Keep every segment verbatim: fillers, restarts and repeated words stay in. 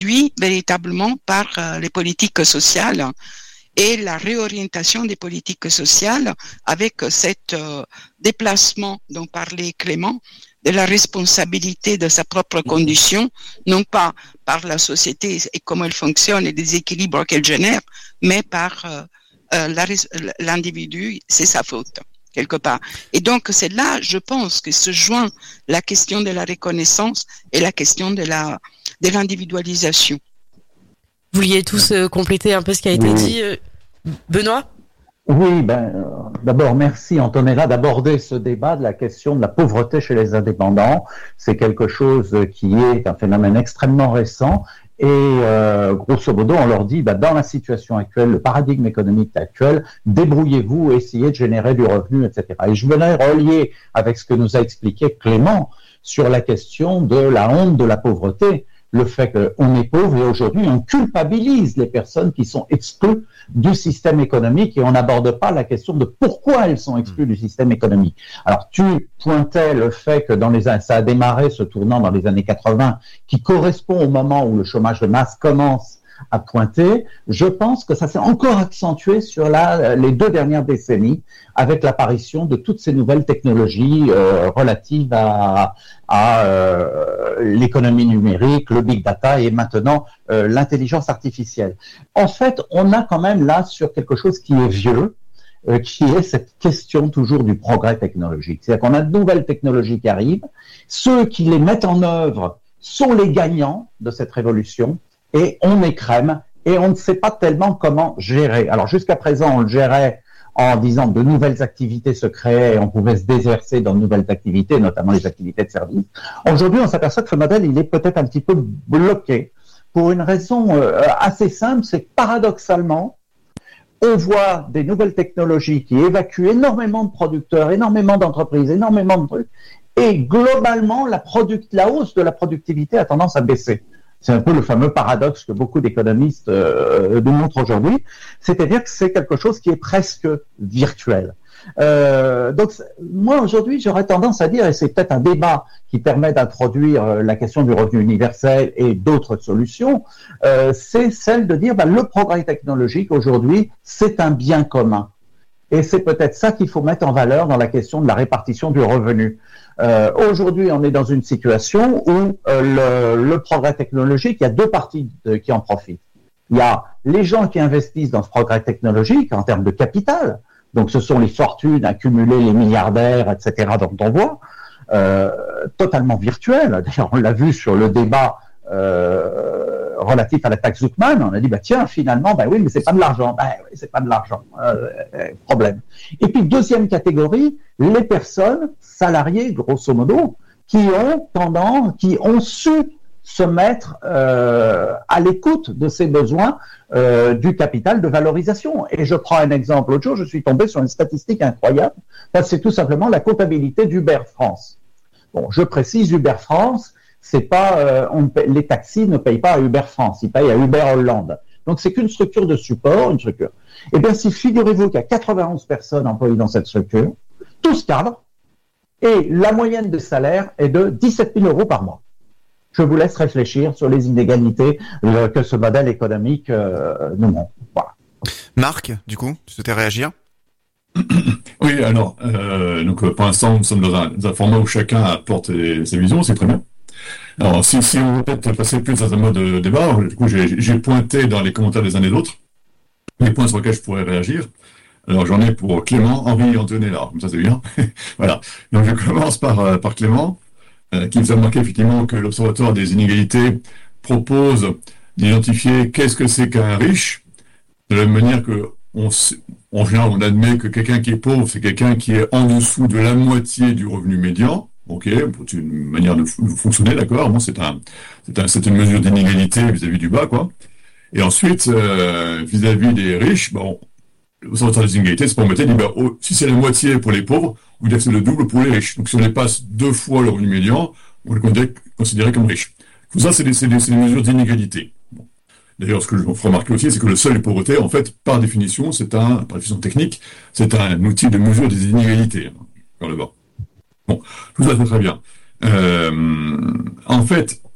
véritablement par euh, les politiques sociales et la réorientation des politiques sociales avec cet euh, déplacement dont parlait Clément, de la responsabilité de sa propre condition, non pas par la société et comment elle fonctionne et des équilibres qu'elle génère, mais par euh, euh, la, l'individu, c'est sa faute, quelque part. Et donc, c'est là, je pense, que se joint la question de la reconnaissance et la question de la, de l'individualisation. Vous vouliez tous euh, compléter un peu ce qui a été oui. dit, euh, Benoît ? Oui, ben, euh, d'abord, merci Antonella d'aborder ce débat de la question de la pauvreté chez les indépendants. C'est quelque chose qui est un phénomène extrêmement récent et euh, grosso modo, on leur dit, ben, dans la situation actuelle, le paradigme économique actuel, débrouillez-vous, essayez de générer du revenu, et cetera. Et je voulais relier avec ce que nous a expliqué Clément sur la question de la honte de la pauvreté. Le fait qu'on est pauvre et aujourd'hui on culpabilise les personnes qui sont exclues du système économique et on n'aborde pas la question de pourquoi elles sont exclues du système économique. Alors tu pointais le fait que dans les ça a démarré ce tournant dans les années quatre-vingts qui correspond au moment où le chômage de masse commence à pointer. Je pense que ça s'est encore accentué sur la, les deux dernières décennies avec l'apparition de toutes ces nouvelles technologies euh, relatives à, à euh, l'économie numérique, le big data et maintenant euh, l'intelligence artificielle. En fait, on a quand même là sur quelque chose qui est vieux, euh, qui est cette question toujours du progrès technologique. C'est-à-dire qu'on a de nouvelles technologies qui arrivent, ceux qui les mettent en œuvre sont les gagnants de cette révolution, et on écrème, et on ne sait pas tellement comment gérer. Alors jusqu'à présent, on le gérait en disant que de nouvelles activités se créaient et on pouvait se déverser dans de nouvelles activités, notamment les activités de service. Aujourd'hui, on s'aperçoit que ce modèle, il est peut-être un petit peu bloqué pour une raison euh, assez simple, c'est que paradoxalement, on voit des nouvelles technologies qui évacuent énormément de producteurs, énormément d'entreprises, énormément de trucs, et globalement, la, product- la hausse de la productivité a tendance à baisser. C'est un peu le fameux paradoxe que beaucoup d'économistes euh, nous montrent aujourd'hui, c'est-à-dire que c'est quelque chose qui est presque virtuel. Euh, donc moi aujourd'hui j'aurais tendance à dire, et c'est peut-être un débat qui permet d'introduire euh, la question du revenu universel et d'autres solutions, euh, c'est celle de dire bah, le progrès technologique aujourd'hui c'est un bien commun. Et c'est peut-être ça qu'il faut mettre en valeur dans la question de la répartition du revenu. Euh, aujourd'hui, on est dans une situation où euh, le, le progrès technologique, il y a deux parties de, qui en profitent. Il y a les gens qui investissent dans ce progrès technologique en termes de capital. Donc, ce sont les fortunes accumulées, les milliardaires, et cetera, dont on voit, euh, totalement virtuelles. D'ailleurs, on l'a vu sur le débat Euh, relatif à la taxe Zuckman, on a dit bah tiens finalement bah oui mais c'est pas de l'argent, bah oui c'est pas de l'argent, euh, euh, problème. Et puis deuxième catégorie, les personnes salariées grosso modo qui ont tendance, qui ont su se mettre euh, à l'écoute de ces besoins euh, du capital de valorisation. Et je prends un exemple. L'autre jour, je suis tombé sur une statistique incroyable. C'est tout simplement la comptabilité d'Uber France. Bon, je précise Uber France. C'est pas, euh, on paie, les taxis ne payent pas à Uber France, ils payent à Uber Hollande. Donc c'est qu'une structure de support, une structure. Eh bien, si figurez-vous qu'il y a quatre-vingt-onze personnes employées dans cette structure, tous cadres, et la moyenne de salaire est de dix-sept mille euros par mois. Je vous laisse réfléchir sur les inégalités euh, que ce modèle économique euh, nous montre. Voilà. Marc, du coup, tu souhaitais réagir ? Oui, alors, euh, donc pour l'instant, nous sommes dans un, dans un format où chacun apporte ses, ses visions, c'est très bien. Alors, si, si on veut peut-être passer plus dans un mode de débat, du coup, j'ai, j'ai pointé dans les commentaires des uns et des autres les points sur lesquels je pourrais réagir. Alors, j'en ai pour Clément, Henri et Antonella, comme ça c'est bien. Voilà. Donc, je commence par, euh, par Clément, euh, qui nous a remarqué effectivement que l'Observatoire des inégalités propose d'identifier qu'est-ce que c'est qu'un riche, de la même manière que, on, en général, on admet que quelqu'un qui est pauvre, c'est quelqu'un qui est en dessous de la moitié du revenu médian. Ok, c'est une manière de fonctionner, d'accord. Bon, c'est un, c'est un, c'est une mesure d'inégalité vis-à-vis du bas, quoi. Et ensuite, euh, vis-à-vis des riches, bon, l'Observatoire des inégalités se permettait de dire, bah, oh, si c'est la moitié pour les pauvres, vous dire que c'est le double pour les riches. Donc, si on dépasse deux fois le revenu médian, on le considérait comme riche. Tout ça, c'est des, c'est des, c'est des mesures d'inégalité. Bon. D'ailleurs, ce que je me ferai remarquer aussi, c'est que le seuil de pauvreté, en fait, par définition, c'est un, par définition technique, c'est un outil de mesure des inégalités, vers le bas. Bon, tout ça c'est très bien. Euh, en fait,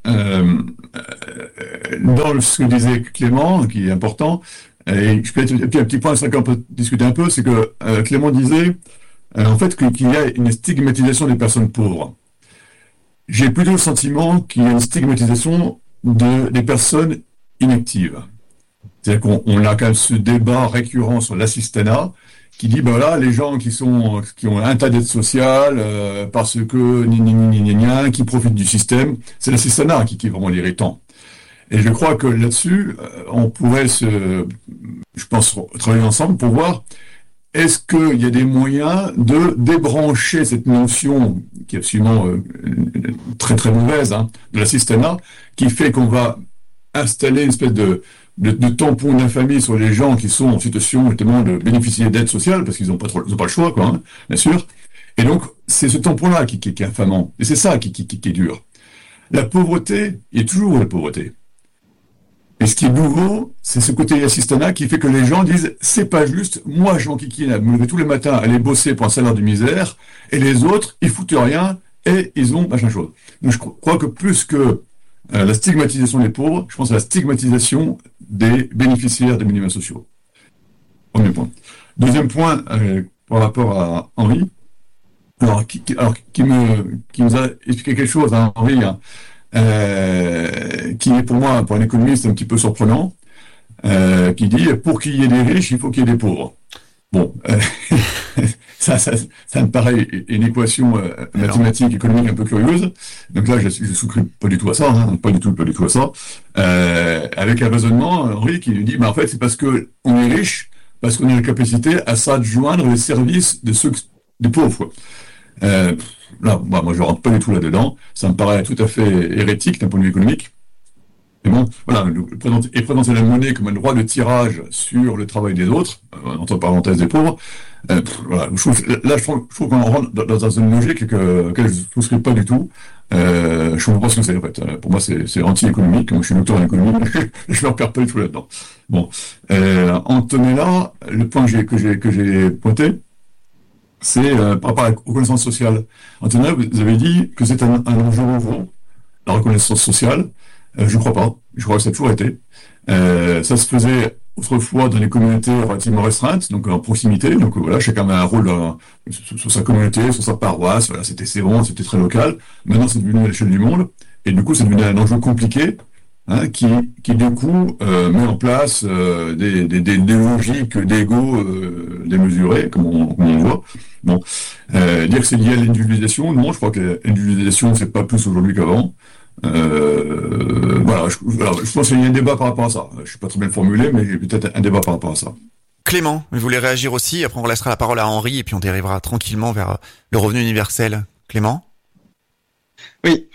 euh, euh, dans ce que disait Clément, qui est important, et je peux être un petit point sur lequel on peut discuter un peu, c'est que euh, Clément disait euh, en fait qu'il y a une stigmatisation des personnes pauvres. J'ai plutôt le sentiment qu'il y a une stigmatisation de, des personnes inactives. C'est-à-dire qu'on on a quand même ce débat récurrent sur l'assistanat qui dit, ben voilà, les gens qui sont qui ont un tas d'aides sociales euh, parce que ni ni ni ni ni qui profitent du système, c'est l'assistanat qui, qui est vraiment l'irritant. Et je crois que là-dessus, euh, on pourrait se, je pense, travailler ensemble pour voir est-ce qu'il y a des moyens de débrancher cette notion qui est absolument euh, très très mauvaise hein, de l'assistanat, qui fait qu'on va installer une espèce de De, de tampons d'infamie sur les gens qui sont en situation justement de bénéficier d'aides sociales parce qu'ils n'ont pas, trop, ils ont pas le choix, quoi, hein, bien sûr. Et donc, c'est ce tampon-là qui, qui, qui est infamant. Et c'est ça qui, qui, qui, qui est dur. La pauvreté, il y a toujours la pauvreté. Et ce qui est nouveau, c'est ce côté assistanat qui fait que les gens disent c'est pas juste, moi, Jean Kikine, à me lever tous les matins, aller bosser pour un salaire de misère, et les autres, ils foutent rien, et ils ont machin chose. Donc, je crois que plus que Euh, la stigmatisation des pauvres, je pense à la stigmatisation des bénéficiaires des minima sociaux. Premier point. Deuxième point, euh, par rapport à Henri, alors qui, qui, alors, qui, me, qui nous a expliqué quelque chose, hein, Henri, hein, euh, qui est pour moi, pour un économiste, un petit peu surprenant, euh, qui dit « pour qu'il y ait des riches, il faut qu'il y ait des pauvres ». Bon, euh, ça, ça, ça me paraît une équation euh, mathématique, économique un peu curieuse. Donc là, je ne souscris pas du tout à ça, hein, pas du tout, pas du tout à ça. Euh, avec un raisonnement, Henri, qui lui dit, mais en fait, c'est parce que on est riche, parce qu'on a la capacité à s'adjoindre les services de ceux des pauvres. Euh, là, bah, moi, je rentre pas du tout là-dedans. Ça me paraît tout à fait hérétique d'un point de vue économique. Mais bon, voilà, et présenter la monnaie comme un droit de tirage sur le travail des autres, euh, entre parenthèses des pauvres, euh, voilà, je trouve, là je trouve, je trouve qu'on rentre dans, dans une logique que, que je ne souscris pas du tout. Euh, je ne comprends pas ce que c'est en fait. Pour moi c'est, c'est anti-économique, moi je suis docteur en économie, je ne me repère pas du tout là-dedans. Bon, euh, Antonella, le point que j'ai, que j'ai, que j'ai pointé, c'est euh, par rapport aux connaissances sociales. Antonella, vous avez dit que c'est un, un enjeu nouveau, la reconnaissance sociale. Euh, je crois pas. Je crois que ça a toujours été. Euh, ça se faisait autrefois dans les communautés relativement restreintes, donc en proximité. Donc voilà, chacun avait un rôle euh, sur, sur sa communauté, sur sa paroisse. Voilà, c'était c'est bon, c'était très local. Maintenant, c'est devenu à l'échelle du monde, et du coup, c'est devenu un enjeu compliqué, hein, qui, qui du coup euh, met en place euh, des, des, des, des logiques d'ego euh, démesurées, comme on, comme on voit. Bon, euh, dire que c'est lié à l'individualisation, non, je crois que l'individualisation c'est pas plus aujourd'hui qu'avant. Euh, voilà, je, voilà, je pense qu'il y a un débat par rapport à ça. Je suis pas très bien formulé, mais il y a peut-être un débat par rapport à ça. Clément, vous voulez réagir aussi? Après, on laissera la parole à Henri et puis on dérivera tranquillement vers le revenu universel. Clément? Oui.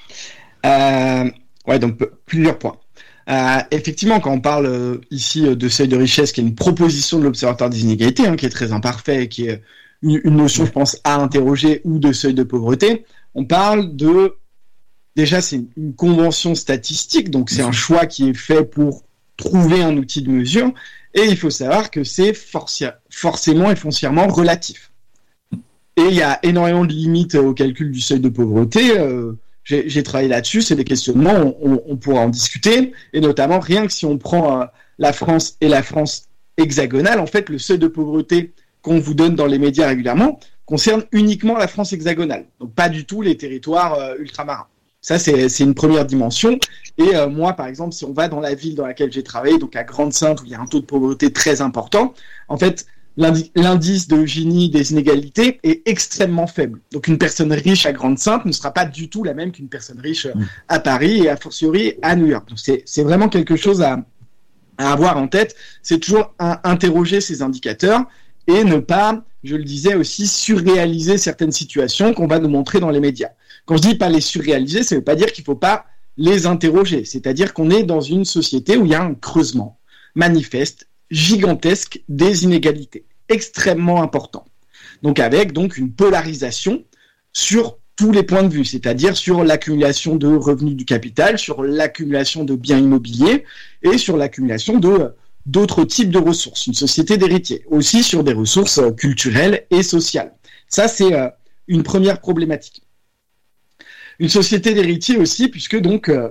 Euh, ouais, donc plusieurs points. Euh, effectivement, quand on parle euh, ici de seuil de richesse, qui est une proposition de l'Observatoire des inégalités, hein, qui est très imparfait, qui est une, une notion, je pense, à interroger, ou de seuil de pauvreté, on parle de déjà, c'est une convention statistique, donc c'est un choix qui est fait pour trouver un outil de mesure, et il faut savoir que c'est forci- forcément et foncièrement relatif. Et il y a énormément de limites au calcul du seuil de pauvreté. Euh, j'ai, j'ai travaillé là-dessus, c'est des questionnements, on, on, on pourra en discuter, et notamment rien que si on prend euh, la France et la France hexagonale, en fait, le seuil de pauvreté qu'on vous donne dans les médias régulièrement concerne uniquement la France hexagonale, donc pas du tout les territoires euh, ultramarins. Ça, c'est, c'est une première dimension. Et euh, moi, par exemple, si on va dans la ville dans laquelle j'ai travaillé, donc à Grande-Synthe, où il y a un taux de pauvreté très important, en fait, l'indi- l'indice de Gini des inégalités est extrêmement faible. Donc, une personne riche à Grande-Synthe ne sera pas du tout la même qu'une personne riche euh, à Paris et a fortiori à New York. Donc, c'est, c'est vraiment quelque chose à, à avoir en tête. C'est toujours un, interroger ces indicateurs et ne pas, je le disais aussi, surréaliser certaines situations qu'on va nous montrer dans les médias. Quand je dis pas les surréaliser, ça ne veut pas dire qu'il ne faut pas les interroger. C'est-à-dire qu'on est dans une société où il y a un creusement manifeste, gigantesque des inégalités, extrêmement important. Donc avec donc une polarisation sur tous les points de vue, c'est-à-dire sur l'accumulation de revenus du capital, sur l'accumulation de biens immobiliers et sur l'accumulation de d'autres types de ressources. Une société d'héritiers, aussi sur des ressources culturelles et sociales. Ça, c'est euh, une première problématique. Une société d'héritiers aussi, puisque donc euh,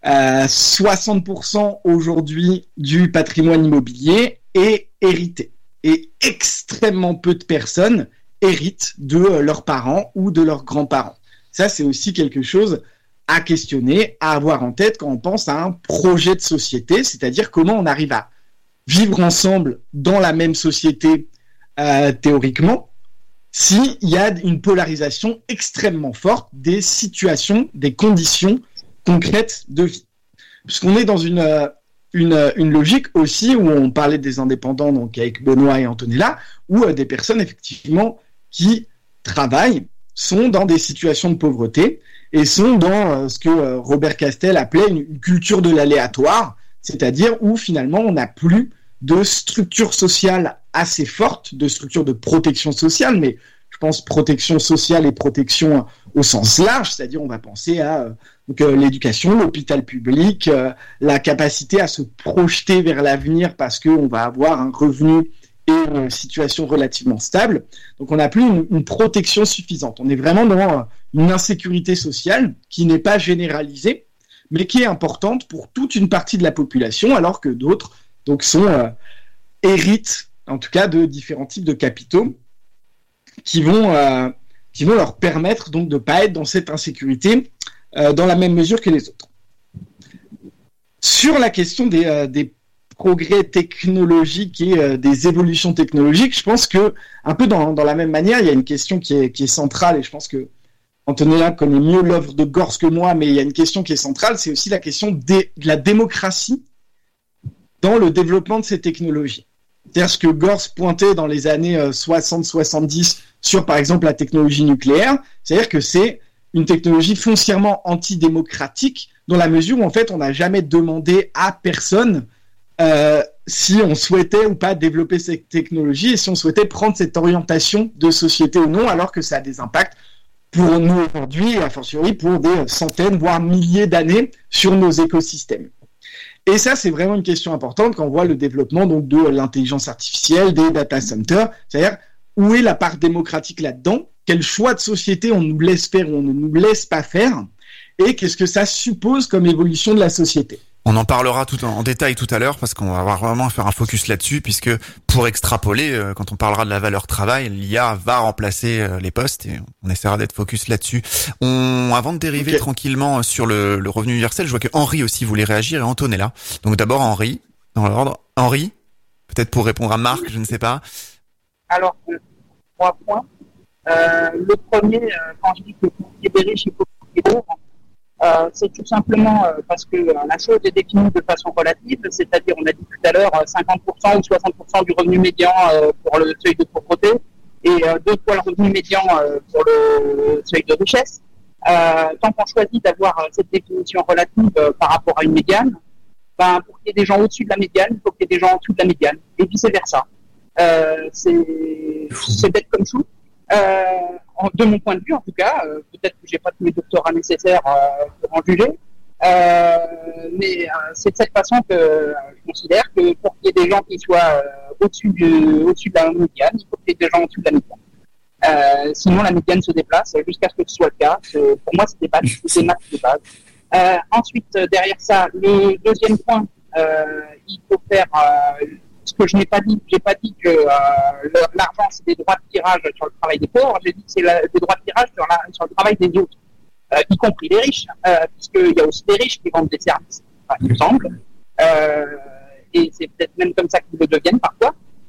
Euh, soixante pour cent aujourd'hui du patrimoine immobilier est hérité. Et extrêmement peu de personnes héritent de leurs parents ou de leurs grands-parents. Ça, c'est aussi quelque chose à questionner, à avoir en tête quand on pense à un projet de société, c'est-à-dire comment on arrive à vivre ensemble dans la même société euh, théoriquement, s'il y a une polarisation extrêmement forte des situations, des conditions concrètes de vie. Puisqu'on est dans une, euh, une, une logique aussi où on parlait des indépendants, donc avec Benoît et Antonella, où euh, des personnes effectivement qui travaillent sont dans des situations de pauvreté et sont dans euh, ce que euh, Robert Castel appelait une, une culture de l'aléatoire, c'est-à-dire où finalement on n'a plus de structure sociale assez forte, de structure de protection sociale, mais je pense protection sociale et protection au sens large, c'est-à-dire on va penser à euh, donc, euh, l'éducation, l'hôpital public, euh, la capacité à se projeter vers l'avenir parce qu'on va avoir un revenu et une situation relativement stable. Donc on n'a plus une, une protection suffisante. On est vraiment dans euh, une insécurité sociale qui n'est pas généralisée, mais qui est importante pour toute une partie de la population, alors que d'autres donc, sont, euh, héritent, en tout cas, de différents types de capitaux qui vont, euh, qui vont leur permettre donc, de ne pas être dans cette insécurité euh, dans la même mesure que les autres. Sur la question des, euh, des progrès technologiques et euh, des évolutions technologiques, je pense que un peu dans, dans la même manière, il y a une question qui est, qui est centrale, et je pense que Antonella connaît mieux l'œuvre de Gors que moi, mais il y a une question qui est centrale, c'est aussi la question des, de la démocratie dans le développement de ces technologies. C'est-à-dire ce que Gors pointait dans les années euh, soixante soixante-dix sur, par exemple, la technologie nucléaire, c'est-à-dire que c'est une technologie foncièrement antidémocratique, dans la mesure où, en fait, on n'a jamais demandé à personne euh, si on souhaitait ou pas développer cette technologie et si on souhaitait prendre cette orientation de société ou non, alors que ça a des impacts pour nous aujourd'hui, et a fortiori pour des centaines, voire milliers d'années sur nos écosystèmes. Et ça, c'est vraiment une question importante quand on voit le développement donc, de l'intelligence artificielle, des data centers, c'est-à-dire où est la part démocratique là-dedans, quel choix de société on nous laisse faire ou on ne nous laisse pas faire, et qu'est-ce que ça suppose comme évolution de la société. On en parlera tout en détail tout à l'heure parce qu'on va vraiment faire un focus là-dessus, puisque pour extrapoler, quand on parlera de la valeur travail, l'I A va remplacer les postes et on essaiera d'être focus là-dessus. On, avant de dériver okay. tranquillement sur le, le revenu universel, je vois que Henri aussi voulait réagir et Antonella. Donc d'abord Henri, dans l'ordre. Henri, peut-être pour répondre à Marc, je ne sais pas. Alors, euh, trois points. Euh, le premier, euh, quand je dis que pour qu'il y ait des riches, il faut qu'il y ait des pauvres. Euh, c'est tout simplement euh, parce que euh, la chose est définie de façon relative, c'est-à-dire, on a dit tout à l'heure, cinquante pour cent ou soixante pour cent du revenu médian euh, pour le seuil de pauvreté et euh, deux fois le revenu médian euh, pour le seuil de richesse. Euh, tant qu'on choisit d'avoir euh, cette définition relative euh, par rapport à une médiane, ben, pour qu'il y ait des gens au-dessus de la médiane, il faut qu'il y ait des gens en dessous de la médiane, et vice-versa. Euh, c'est, c'est bête comme chou. Euh, de mon point de vue, en tout cas, euh, peut-être que j'ai pas tous les doctorats nécessaires euh, pour en juger, euh, mais euh, c'est de cette façon que euh, je considère que pour qu'il y ait des gens qui soient euh, au-dessus, du, au-dessus de la médiane, il faut qu'il y ait des gens au-dessus de la médiane. Euh, sinon, la médiane se déplace jusqu'à ce que ce soit le cas. C'est, pour moi, c'est des bases, c'est des maths de base. Euh, ensuite, derrière ça, le deuxième point, euh, il faut faire euh, ce que je n'ai pas dit. J'ai pas dit que euh, l'argent c'est des droits de tirage sur le travail des pauvres. J'ai dit que c'est la, des droits de tirage sur, la, sur le travail des autres, euh, y compris les riches, euh, puisqu'il y a aussi des riches qui vendent des services, enfin, il me semble. Euh, et c'est peut-être même comme ça qu'ils le deviennent parfois.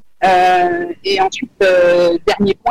Euh, et ensuite, euh, dernier point,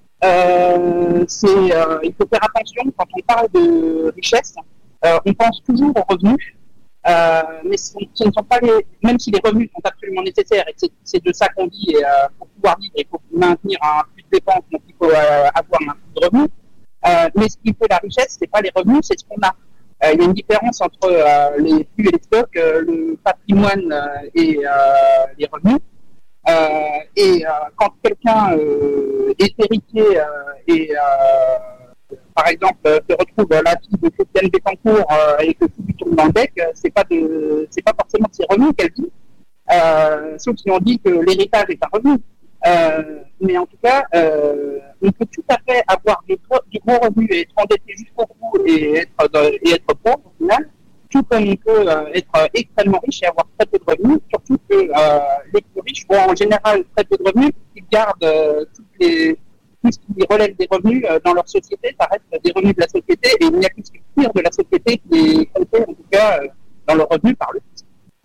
euh, c'est euh, il faut faire attention quand on parle de richesse. Euh, on pense toujours aux revenus. Euh, mais ce, ce ne sont pas les, même si les revenus sont absolument nécessaires et que c'est, c'est de ça qu'on dit, et, euh, pour pouvoir vivre, il faut maintenir un flux de dépenses, donc il faut euh, avoir un flux de revenus. Euh, mais ce qui fait la richesse, c'est pas les revenus, c'est ce qu'on a. Euh, il y a une différence entre euh, les flux et les stocks, euh, le patrimoine euh, et euh, les revenus. Euh, et euh, quand quelqu'un euh, est héritier euh, et euh, par exemple, euh, se retrouve la fille de Christiane Bettencourt euh, et que tout lui tourne dans le bec, c'est pas de, c'est pas forcément de ses revenus qu'elle vit, euh, sauf si on dit que l'héritage est un revenu. Euh, mais en tout cas, euh, on peut tout à fait avoir du gros, du gros revenu et être endetté jusqu'au bout et être, de, et être pauvre au final, tout comme on peut euh, être euh, extrêmement riche et avoir très peu de revenus, surtout que euh, les plus riches ont en général très peu de revenus, ils gardent euh, toutes les, tout ce qui relève des revenus euh, dans leur société, ça reste des revenus de la société, et il n'y a que ce qui tire de la société qui est compté, en tout cas, euh, dans le revenu par le fisc.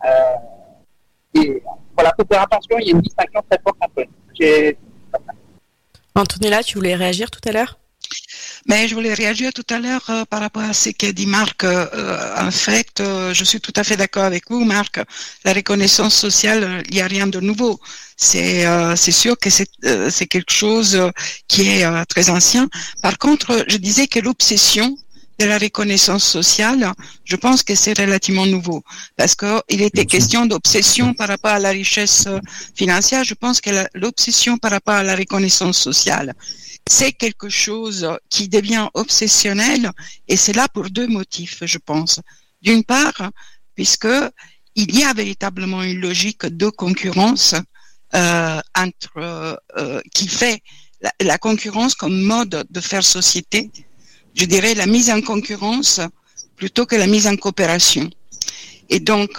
Euh, et voilà, faut faire attention, il y a une distinction très forte entre eux. J'ai... Antonella, tu voulais réagir tout à l'heure ? Mais je voulais réagir tout à l'heure euh, par rapport à ce qu'a dit Marc. Euh, en fait, euh, je suis tout à fait d'accord avec vous, Marc. La reconnaissance sociale, il n'y a rien de nouveau. C'est, euh, c'est sûr que c'est, euh, c'est quelque chose qui est euh, très ancien. Par contre, je disais que l'obsession de la reconnaissance sociale, je pense que c'est relativement nouveau. Parce que il était question d'obsession par rapport à la richesse financière. Je pense que la, l'obsession par rapport à la reconnaissance sociale, c'est quelque chose qui devient obsessionnel, et c'est là pour deux motifs, je pense. D'une part, puisque il y a véritablement une logique de concurrence euh, entre euh, qui fait la, la concurrence comme mode de faire société. Je dirais la mise en concurrence plutôt que la mise en coopération. Et donc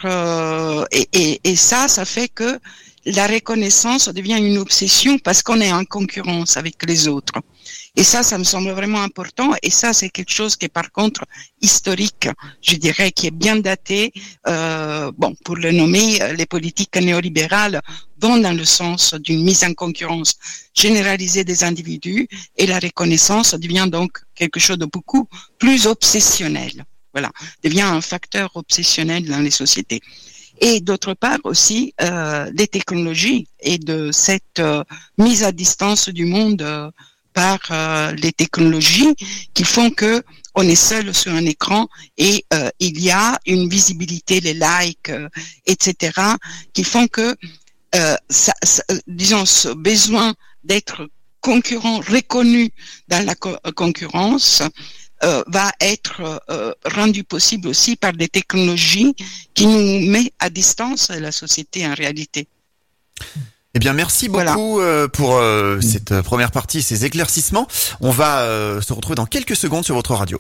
entre et, et, et ça, ça fait que la reconnaissance devient une obsession parce qu'on est en concurrence avec les autres. Et ça, ça me semble vraiment important. Et ça, c'est quelque chose qui est par contre historique, je dirais, qui est bien daté. Euh, bon, pour le nommer, les politiques néolibérales vont dans le sens d'une mise en concurrence généralisée des individus, et la reconnaissance devient donc quelque chose de beaucoup plus obsessionnel. Voilà, devient un facteur obsessionnel dans les sociétés. Et d'autre part aussi euh, des technologies et de cette euh, mise à distance du monde euh, par euh, les technologies qui font que on est seul sur un écran et euh, il y a une visibilité, les likes, euh, et cetera, qui font que euh, ça, ça, disons ce besoin d'être concurrent reconnu dans la co- concurrence Euh, va être euh, rendu possible aussi par des technologies qui nous mettent à distance de la société en réalité. Eh bien, merci beaucoup voilà. euh, pour euh, cette euh, première partie, ces éclaircissements. On va euh, se retrouver dans quelques secondes sur votre radio.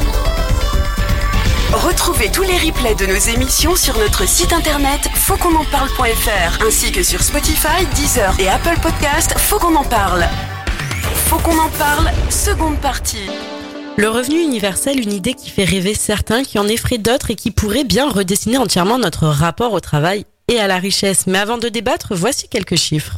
Retrouvez tous les replays de nos émissions sur notre site internet faut qu'on en parle point f r ainsi que sur Spotify, Deezer et Apple Podcast. Faut qu'on en parle. Faut qu'on en parle, seconde partie. Le revenu universel, une idée qui fait rêver certains, qui en effraie d'autres et qui pourrait bien redessiner entièrement notre rapport au travail et à la richesse. Mais avant de débattre, voici quelques chiffres.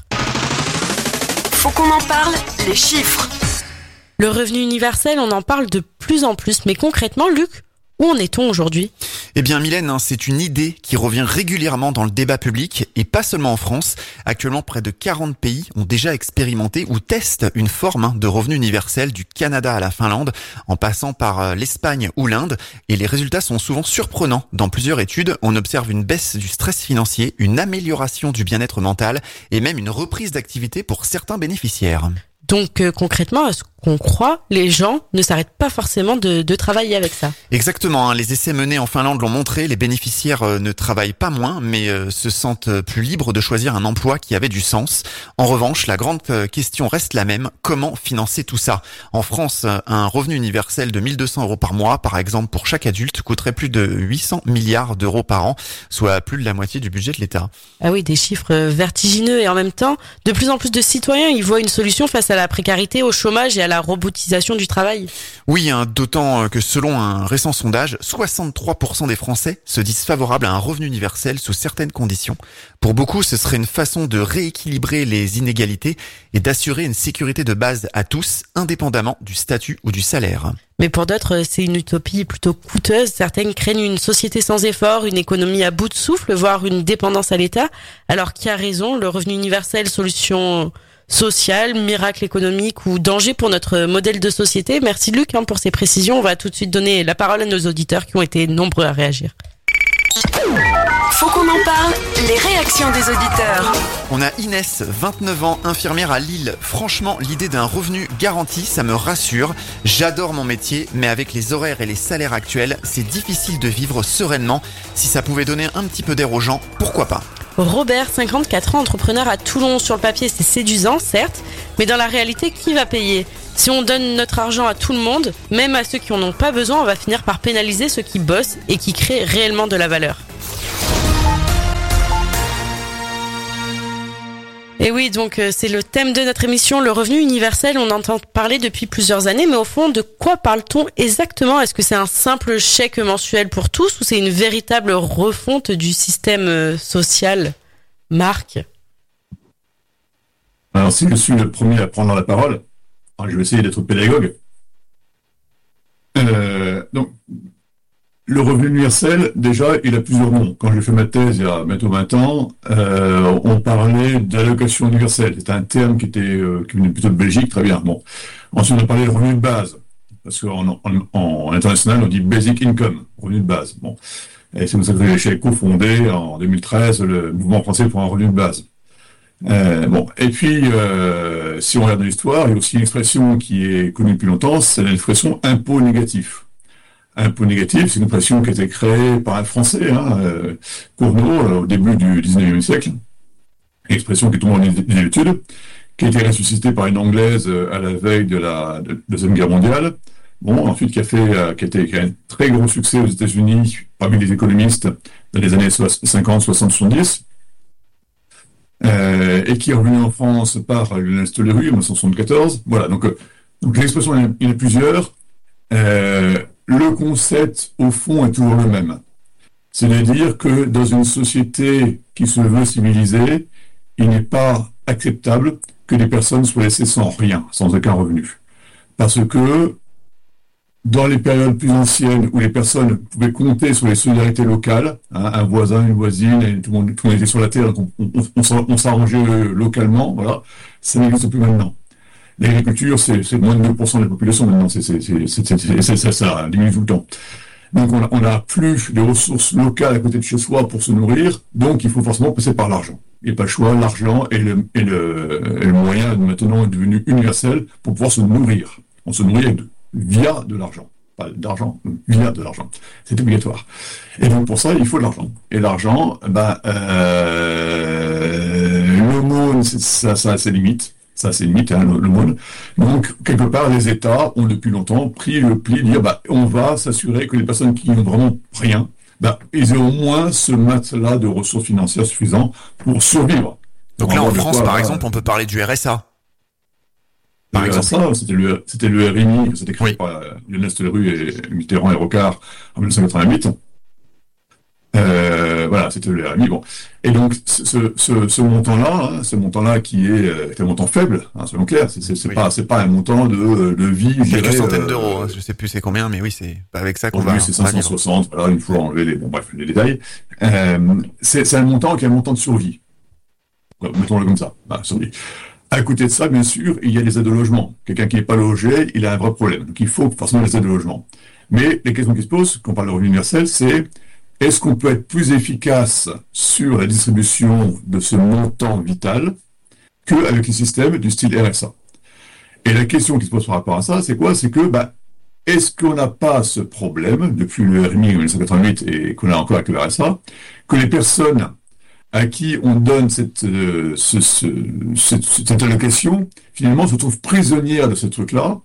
Faut qu'on en parle, les chiffres. Le revenu universel, on en parle de plus en plus. Mais concrètement, Luc, où en est-on aujourd'hui ? Eh bien, Mylène, hein, c'est une idée qui revient régulièrement dans le débat public, et pas seulement en France. Actuellement, près de quarante pays ont déjà expérimenté ou testent une forme hein, de revenu universel, du Canada à la Finlande, en passant par euh, l'Espagne ou l'Inde. Et les résultats sont souvent surprenants. Dans plusieurs études, on observe une baisse du stress financier, une amélioration du bien-être mental et même une reprise d'activité pour certains bénéficiaires. Donc euh, concrètement, à ce qu'on croit, les gens ne s'arrêtent pas forcément de, de travailler avec ça. Exactement, hein, les essais menés en Finlande l'ont montré, les bénéficiaires euh, ne travaillent pas moins, mais euh, se sentent plus libres de choisir un emploi qui avait du sens. En revanche, la grande euh, question reste la même, comment financer tout ça ? En France, euh, un revenu universel de mille deux cents euros par mois, par exemple pour chaque adulte, coûterait plus de huit cents milliards d'euros par an, soit plus de la moitié du budget de l'État. Ah oui, des chiffres vertigineux, et en même temps, de plus en plus de citoyens y voient une solution face à la précarité, au chômage et à la robotisation du travail. Oui, hein, d'autant que selon un récent sondage, soixante-trois pour cent des Français se disent favorables à un revenu universel sous certaines conditions. Pour beaucoup, ce serait une façon de rééquilibrer les inégalités et d'assurer une sécurité de base à tous, indépendamment du statut ou du salaire. Mais pour d'autres, c'est une utopie plutôt coûteuse. Certaines craignent une société sans effort, une économie à bout de souffle, voire une dépendance à l'État. Alors qui a raison ? Le revenu universel, solution social, miracle économique ou danger pour notre modèle de société ? Merci Luc hein, pour ces précisions. On va tout de suite donner la parole à nos auditeurs qui ont été nombreux à réagir. Faut qu'on en parle, les réactions des auditeurs. On a Inès, vingt-neuf ans, infirmière à Lille. Franchement, l'idée d'un revenu garanti, ça me rassure. J'adore mon métier, mais avec les horaires et les salaires actuels, c'est difficile de vivre sereinement. Si ça pouvait donner un petit peu d'air aux gens, pourquoi pas ? Robert, cinquante-quatre ans, entrepreneur à Toulon. Sur le papier, c'est séduisant, certes, mais dans la réalité, qui va payer ? Si on donne notre argent à tout le monde, même à ceux qui en ont pas besoin, on va finir par pénaliser ceux qui bossent et qui créent réellement de la valeur. Et oui, donc euh, c'est le thème de notre émission, le revenu universel. On entend parler depuis plusieurs années, mais au fond, de quoi parle-t-on exactement ? Est-ce que c'est un simple chèque mensuel pour tous ou c'est une véritable refonte du système euh, social ? Marc ? Alors, si je suis le premier à prendre la parole, alors je vais essayer d'être pédagogue. Euh, donc, le revenu universel, déjà, il a plusieurs noms. Quand j'ai fait ma thèse il y a bientôt vingt ans, euh, on parlait d'allocation universelle. C'était un terme qui était euh, qui venait plutôt de Belgique, très bien. Bon. Ensuite, on a parlé de revenu de base. Parce qu'en en, en, en international, on dit basic income, revenu de base. Bon. Et c'est comme ça que j'ai cofondé en deux mille treize le mouvement français pour un revenu de base. Euh, bon. Et puis, euh, si on regarde l'histoire, il y a aussi une expression qui est connue depuis longtemps, c'est l'expression impôt négatif. Impôt négatif, c'est une expression qui a été créée par un Français, hein, euh, Cournot, euh, au début du dix-neuvième siècle. Une expression qui est tombée en désuétude, qui a été ressuscitée par une Anglaise euh, à la veille de la de, de Deuxième Guerre mondiale. Bon, ensuite qui a fait, euh, qui a été qui a un très gros succès aux États-Unis parmi les économistes dans les années cinquante, soixante, soixante-dix, euh, et qui est revenu en France par Lionel Stoléru en mille neuf cent soixante-quatorze. Voilà, donc euh, donc l'expression il y en a, il y en a plusieurs. Euh, Le concept, au fond, est toujours le même. C'est-à-dire que dans une société qui se veut civilisée, il n'est pas acceptable que les personnes soient laissées sans rien, sans aucun revenu. Parce que dans les périodes plus anciennes où les personnes pouvaient compter sur les solidarités locales, hein, un voisin, une voisine, et tout le monde, tout le monde était sur la terre, donc on, on, on, on s'arrangeait localement, voilà, ça n'existe plus maintenant. L'agriculture, c'est, c'est moins de deux pour cent de la population maintenant, c'est, c'est, c'est, c'est, c'est, c'est, ça, ça diminue tout le temps. Donc on a, on a plus de ressources locales à côté de chez soi pour se nourrir, donc il faut forcément passer par l'argent. Il n'y a pas le choix, l'argent est le, est le, est le moyen maintenant est devenu universel pour pouvoir se nourrir. On se nourrit de, via de l'argent. Pas d'argent, via de l'argent. C'est obligatoire. Et donc pour ça, il faut de l'argent. Et l'argent, ben, euh, l'aumône, ça, ça a ses limites. Ça, c'est limite, hein, le, le monde. Donc, quelque part, les États ont depuis longtemps pris le pli de dire, bah, on va s'assurer que les personnes qui n'ont vraiment rien, bah, ils aient au moins ce matelas de ressources financières suffisant pour survivre. Donc là, en France, quoi, par bah, exemple, on peut parler du R S A. Par le exemple. R S A, c'était le, c'était le R M I, c'était créé oui. par Lionel Stoléru et Mitterrand et Rocard en mille neuf cent quatre-vingt-huit. Euh, voilà, c'était le R M I. Bon, et donc ce, ce, ce montant-là, hein, ce montant-là qui est, euh, est un montant faible, hein, soyons clairs, c'est, c'est, c'est oui. pas, c'est pas un montant de, de vie. Quelques centaines euh, d'euros, hein, je sais plus c'est combien, mais oui, c'est pas avec ça qu'on va. Oui, c'est cinq cent soixante. Voilà, il faut enlever les, bon bref, les détails. Euh, c'est, c'est un montant qui est un montant de survie. Mettons-le comme ça, bah, survie. À côté de ça, bien sûr, il y a les aides au logement. Quelqu'un qui n'est pas logé, il a un vrai problème. Donc il faut forcément les aides au logement. Mais les questions qui se posent, quand on parle de revenu universel, c'est est-ce qu'on peut être plus efficace sur la distribution de ce montant vital qu'avec les systèmes du style R S A? Et la question qui se pose par rapport à ça, c'est quoi? C'est que, bah, est-ce qu'on n'a pas ce problème, depuis le R M I en mille neuf cent quatre-vingt-huit et qu'on a encore avec le R S A, que les personnes à qui on donne cette, euh, ce, ce, cette, cette allocation, finalement, se trouvent prisonnières de ce truc-là,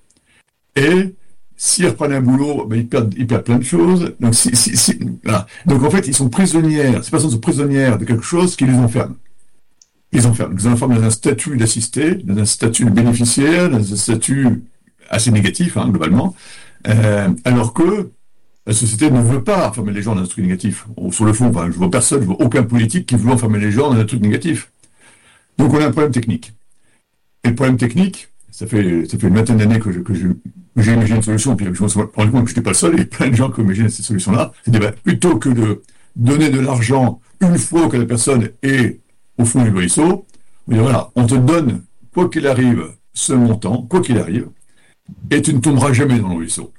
et s'ils reprennent un boulot, ben, ils perdent, ils perdent plein de choses. Donc, si, si, si, voilà. Donc, en fait, ils sont prisonnières, ces personnes sont prisonnières de quelque chose qui les enferme. Ils enferment. Ils enferment dans un statut d'assisté, dans un statut de bénéficiaire, dans un statut assez négatif, hein, globalement. Euh, alors que la société ne veut pas enfermer les gens dans un truc négatif. Sur le fond, enfin, je vois personne, je vois aucun politique qui veut enfermer les gens dans un truc négatif. Donc, on a un problème technique. Et le problème technique, ça fait, ça fait une vingtaine d'années que je, que je, que j'ai imaginé une solution, puis je me suis rendu compte que je n'étais pas le seul, il y a plein de gens qui imaginent cette solution-là. C'est ben, plutôt que de donner de l'argent une fois que la personne est au fond du ruisseau, on dit voilà, on te donne, quoi qu'il arrive, ce montant, quoi qu'il arrive, et tu ne tomberas jamais dans le ruisseau.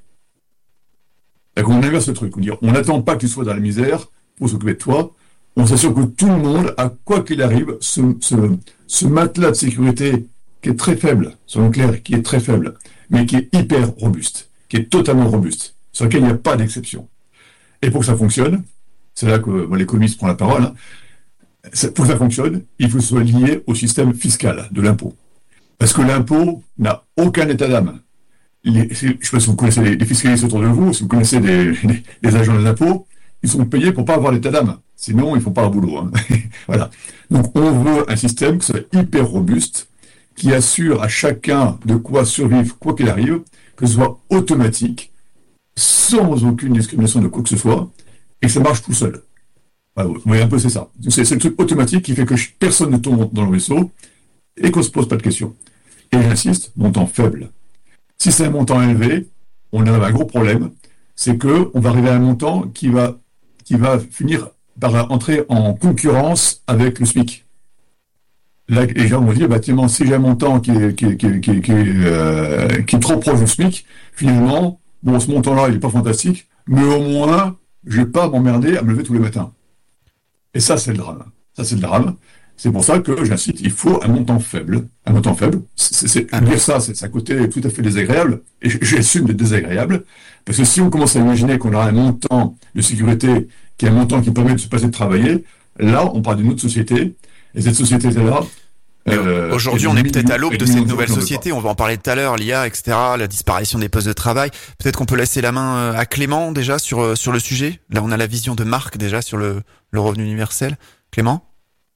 D'accord, on inverse le truc, on dit on n'attend pas que tu sois dans la misère pour s'occuper de toi, on s'assure que tout le monde, à quoi qu'il arrive, ce, ce, ce matelas de sécurité qui est très faible, soyons clairs, qui est très faible, mais qui est hyper robuste, qui est totalement robuste, sur lequel il n'y a pas d'exception. Et pour que ça fonctionne, c'est là que bon, l'économiste prend la parole, hein, pour que ça fonctionne, il faut que ce soit lié au système fiscal de l'impôt. Parce que l'impôt n'a aucun état d'âme. Les, je ne sais pas si vous connaissez les, les fiscalistes autour de vous, si vous connaissez les, les, les agents des impôts, ils sont payés pour pas avoir l'état d'âme. Sinon, ils font pas leur boulot. Hein. Voilà. Donc, on veut un système qui soit hyper robuste, qui assure à chacun de quoi survivre, quoi qu'il arrive, que ce soit automatique, sans aucune discrimination de quoi que ce soit, et que ça marche tout seul. Voilà, vous voyez un peu, c'est ça. C'est, c'est le truc automatique qui fait que personne ne tombe dans le vaisseau et qu'on se pose pas de questions. Et j'insiste, montant faible. Si c'est un montant élevé, on a un gros problème, c'est que on va arriver à un montant qui va, qui va finir par entrer en concurrence avec le SMIC. Là, les gens vont dire, bah, tiens, si j'ai un montant qui est, qui est, qui est, qui est, qui est, euh, qui est trop proche du SMIC, finalement, bon, ce montant-là, il est pas fantastique, mais au moins, je vais pas m'emmerder à me lever tous les matins. Et ça, c'est le drame. Ça, c'est le drame. C'est pour ça que j'incite, il faut un montant faible. Un montant faible. C'est, c'est, ah, dire ça, c'est, c'est un côté tout à fait désagréable. Et j'assume d'être désagréable. Parce que si on commence à imaginer qu'on aura un montant de sécurité qui est un montant qui permet de se passer de travailler, là, on parle d'une autre société. Et cette société-là, Euh, Aujourd'hui, on est peut-être à l'aube de cette nouvelle société. On va en parler tout à l'heure, l'I A, et cetera, la disparition des postes de travail. Peut-être qu'on peut laisser la main à Clément déjà sur sur le sujet. Là, on a la vision de Marc déjà sur le le revenu universel. Clément ?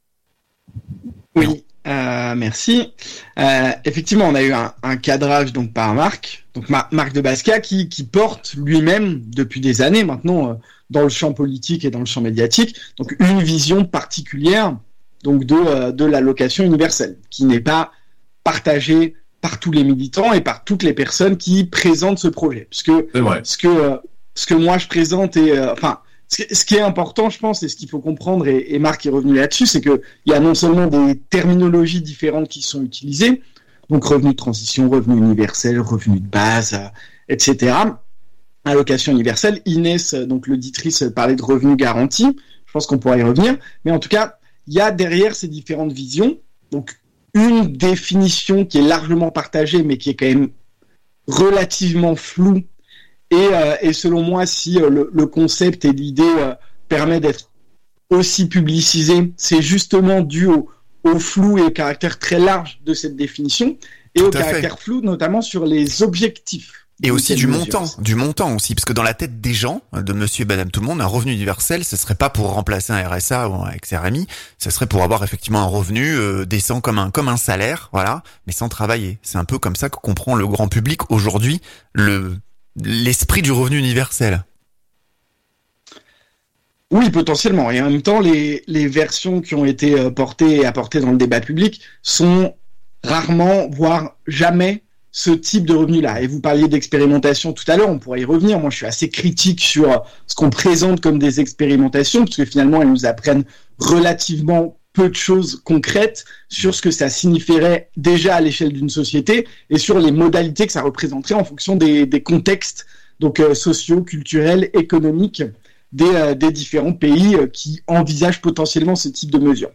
Oui, euh, merci. Euh, effectivement, on a eu un, un cadrage donc par Marc, donc Mar- Marc de Basquiat, qui qui porte lui-même depuis des années maintenant euh, dans le champ politique et dans le champ médiatique, donc une vision particulière. Donc de, euh, de l'allocation universelle, qui n'est pas partagée par tous les militants et par toutes les personnes qui présentent ce projet. Parce que ce que euh, ce que moi je présente et euh, enfin ce, ce qui est important, je pense, et ce qu'il faut comprendre, et, et Marc est revenu là-dessus, c'est que il y a non seulement des terminologies différentes qui sont utilisées, donc revenu de transition, revenu universel, revenu de base, euh, et cetera. Allocation universelle, Inès, donc l'auditrice, parlait de revenu garanti. Je pense qu'on pourra y revenir, mais en tout cas. Il y a derrière ces différentes visions, donc une définition qui est largement partagée, mais qui est quand même relativement floue. Et, euh, et selon moi, si euh, le, le concept et l'idée euh, permet d'être aussi publicisé, c'est justement dû au, au flou et au caractère très large de cette définition, et Tout au caractère fait. flou notamment sur les objectifs. Et aussi du montant, du montant aussi, parce que dans la tête des gens, de monsieur et madame tout le monde, un revenu universel, ce serait pas pour remplacer un R S A ou un ex R M I, ce serait pour avoir effectivement un revenu euh, décent comme un comme un salaire, voilà, mais sans travailler. C'est un peu comme ça que comprend le grand public aujourd'hui le l'esprit du revenu universel. Oui, potentiellement. Et en même temps, les les versions qui ont été portées et apportées dans le débat public sont rarement, voire jamais, ce type de revenu-là. Et vous parliez d'expérimentation tout à l'heure, on pourrait y revenir. Moi, je suis assez critique sur ce qu'on présente comme des expérimentations, parce que finalement, elles nous apprennent relativement peu de choses concrètes sur ce que ça signifierait déjà à l'échelle d'une société et sur les modalités que ça représenterait en fonction des, des contextes donc euh, sociaux, culturels, économiques des, euh, des différents pays euh, qui envisagent potentiellement ce type de mesures.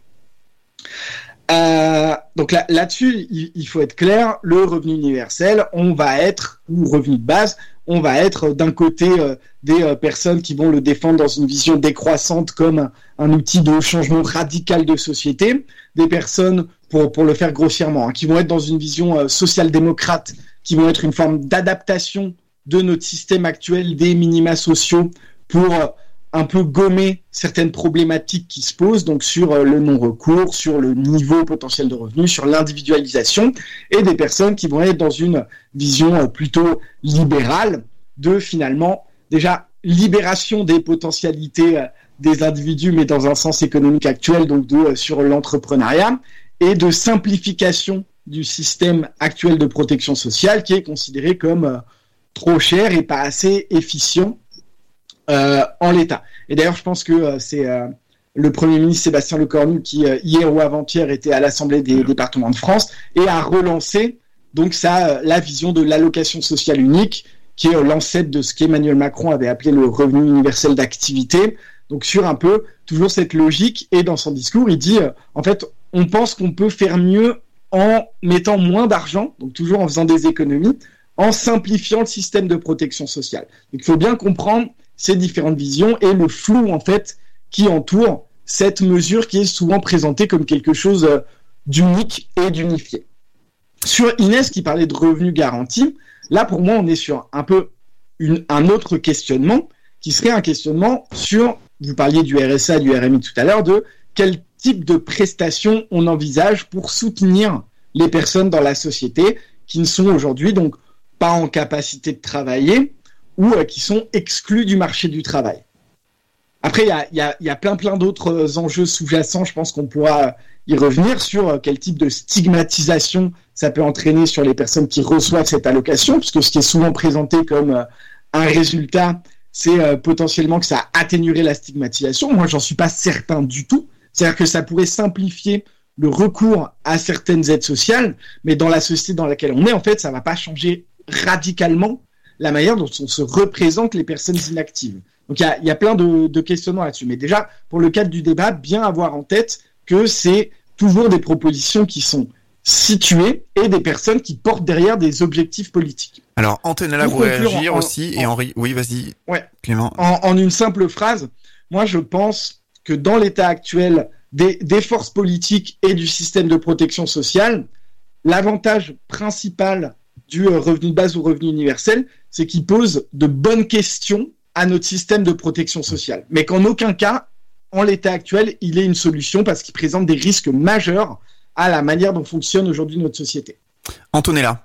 Euh, donc là, là-dessus, il, il faut être clair, le revenu universel, on va être, ou revenu de base, on va être d'un côté euh, des euh, personnes qui vont le défendre dans une vision décroissante comme un, un outil de changement radical de société, des personnes, pour, pour le faire grossièrement, hein, qui vont être dans une vision euh, social-démocrate, qui vont être une forme d'adaptation de notre système actuel des minima sociaux pour... Euh, un peu gommer certaines problématiques qui se posent, donc sur euh, le non-recours, sur le niveau potentiel de revenus, sur l'individualisation, et des personnes qui vont être dans une vision euh, plutôt libérale de finalement, déjà, libération des potentialités euh, des individus, mais dans un sens économique actuel, donc de, euh, sur l'entrepreneuriat, et de simplification du système actuel de protection sociale qui est considéré comme euh, trop cher et pas assez efficient Euh, en l'état. Et d'ailleurs, je pense que euh, c'est euh, le Premier ministre Sébastien Lecornu qui, euh, hier ou avant-hier, était à l'Assemblée des départements de France et a relancé donc ça, euh, la vision de l'allocation sociale unique, qui est euh, l'ancêtre de ce qu'Emmanuel Macron avait appelé le revenu universel d'activité. Donc sur un peu toujours cette logique, et dans son discours, il dit euh, en fait, on pense qu'on peut faire mieux en mettant moins d'argent, donc toujours en faisant des économies, en simplifiant le système de protection sociale. Donc il faut bien comprendre ces différentes visions et le flou en fait qui entoure cette mesure qui est souvent présentée comme quelque chose d'unique et d'unifié. sur Inès qui parlait de revenus garantis, là pour moi on est sur un peu une, un autre questionnement qui serait un questionnement sur, vous parliez du R S A, du R M I tout à l'heure, de quel type de prestations on envisage pour soutenir les personnes dans la société qui ne sont aujourd'hui donc pas en capacité de travailler ou euh, qui sont exclus du marché du travail. Après, il y a, y, a, y a plein plein d'autres enjeux sous-jacents, je pense qu'on pourra y revenir sur quel type de stigmatisation ça peut entraîner sur les personnes qui reçoivent cette allocation, puisque ce qui est souvent présenté comme un résultat, c'est potentiellement que ça atténuerait la stigmatisation. Moi, j'en suis pas certain du tout. C'est-à-dire que ça pourrait simplifier le recours à certaines aides sociales, mais dans la société dans laquelle on est, en fait, ça va pas changer radicalement la manière dont on se représente les personnes inactives. Donc, il y a, y a plein de, de questionnements là-dessus. Mais déjà, pour le cadre du débat, bien avoir en tête que c'est toujours des propositions qui sont situées et des personnes qui portent derrière des objectifs politiques. Alors, Antonella vous réagir en, aussi, en, et Henri, oui, vas-y, ouais, Clément. En, en une simple phrase, moi, je pense que dans l'état actuel des, des forces politiques et du système de protection sociale, l'avantage principal du revenu de base ou revenu universel, c'est qu'il pose de bonnes questions à notre système de protection sociale. Mais qu'en aucun cas, en l'état actuel, il est une solution parce qu'il présente des risques majeurs à la manière dont fonctionne aujourd'hui notre société. Antonella.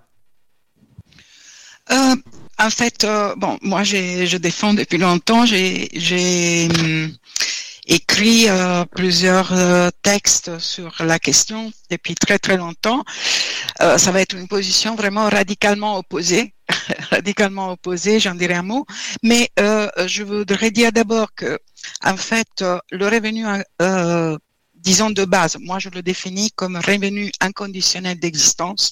Euh, en fait, euh, bon, moi, j'ai, je défends depuis longtemps. J'ai, j'ai hum, écrit euh, plusieurs euh, textes sur la question depuis très très longtemps. Euh, ça va être une position vraiment radicalement opposée, radicalement opposée. J'en dirai un mot, mais euh, je voudrais dire d'abord que, en fait, euh, le revenu, euh, disons de base, moi je le définis comme revenu inconditionnel d'existence.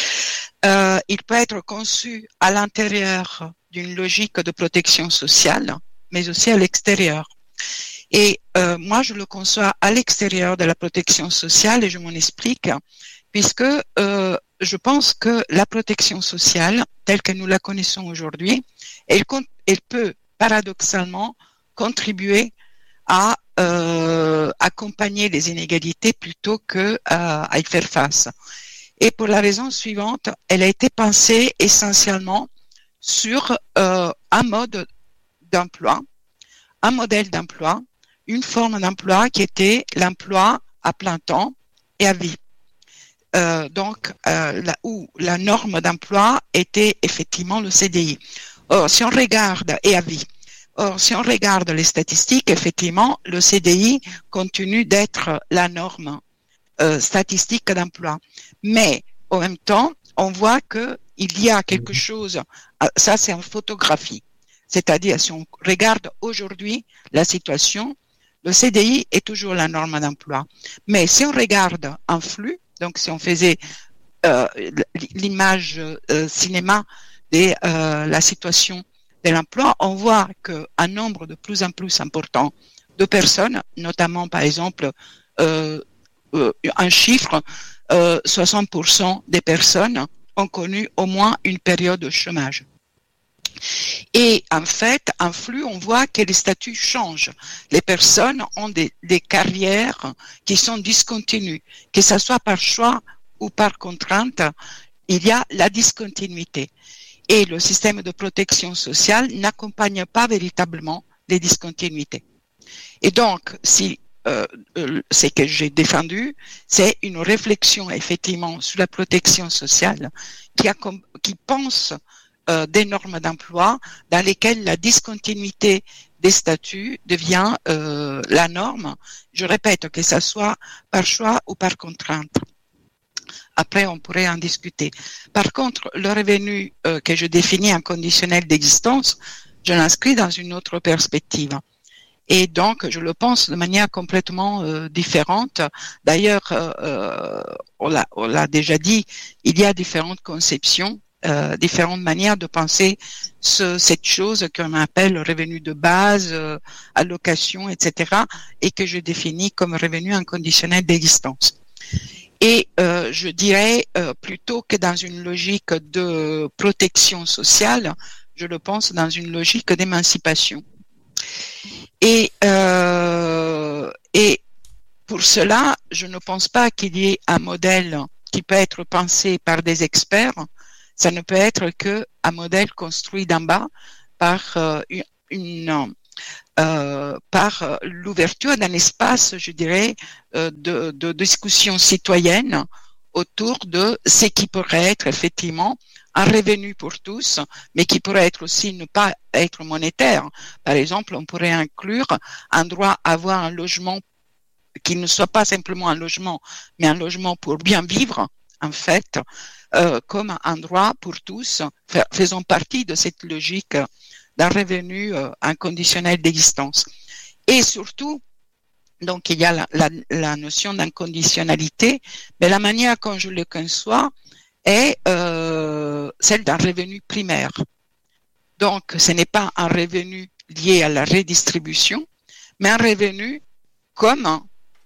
Euh, il peut être conçu à l'intérieur d'une logique de protection sociale, mais aussi à l'extérieur. Et euh, moi, je le conçois à l'extérieur de la protection sociale et je m'en explique, puisque euh, je pense que la protection sociale, telle que nous la connaissons aujourd'hui, elle, elle peut paradoxalement contribuer à euh, accompagner les inégalités plutôt que euh, à y faire face. Et pour la raison suivante, elle a été pensée essentiellement sur euh, un mode d'emploi, un modèle d'emploi, une forme d'emploi qui était l'emploi à plein temps et à vie. Euh, donc, euh, là où la norme d'emploi était effectivement le C D I. Or, si on regarde, et à vie. Or, si on regarde les statistiques, effectivement, le C D I continue d'être la norme euh, statistique d'emploi. Mais, en même temps, on voit que il y a quelque chose, ça c'est en photographie. C'est-à-dire, si on regarde aujourd'hui la situation, le C D I est toujours la norme d'emploi. Mais si on regarde en flux, donc si on faisait euh, l'image euh, cinéma de euh, la situation de l'emploi, on voit qu'un nombre de plus en plus important de personnes, notamment par exemple euh, euh, un chiffre, euh, soixante pour cent des personnes ont connu au moins une période de chômage. Et en fait, en flux, on voit que les statuts changent. Les personnes ont des, des carrières qui sont discontinues, que ce soit par choix ou par contrainte, il y a la discontinuité. Et le système de protection sociale n'accompagne pas véritablement les discontinuités. Et donc, si euh, euh, ce que j'ai défendu, c'est une réflexion effectivement sur la protection sociale qui, a, qui pense Euh, des normes d'emploi dans lesquelles la discontinuité des statuts devient euh, la norme. Je répète que ça soit par choix ou par contrainte. Après, on pourrait en discuter. Par contre, le revenu euh, que je définis en conditionnel d'existence, je l'inscris dans une autre perspective. Et donc, je le pense de manière complètement euh, différente. D'ailleurs, euh, on l'a, on l'a déjà dit, il y a différentes conceptions. Euh, différentes manières de penser ce, cette chose qu'on appelle revenu de base, euh, allocation, et cetera, et que je définis comme revenu inconditionnel d'existence. Et euh, je dirais euh, plutôt que dans une logique de protection sociale, je le pense dans une logique d'émancipation. Et euh, et pour cela, je ne pense pas qu'il y ait un modèle qui peut être pensé par des experts, ça ne peut être que un modèle construit d'en bas par euh, une, une euh, par l'ouverture d'un espace, je dirais, euh, de, de discussion citoyenne autour de ce qui pourrait être effectivement un revenu pour tous, mais qui pourrait être aussi ne pas être monétaire. Par exemple, on pourrait inclure un droit à avoir un logement qui ne soit pas simplement un logement, mais un logement pour bien vivre, en fait, euh, comme un droit pour tous, faisant partie de cette logique d'un revenu euh, inconditionnel d'existence. Et surtout, donc il y a la, la, la notion d'inconditionnalité, mais la manière dont je le conçois est euh, celle d'un revenu primaire. Donc ce n'est pas un revenu lié à la redistribution, mais un revenu comme,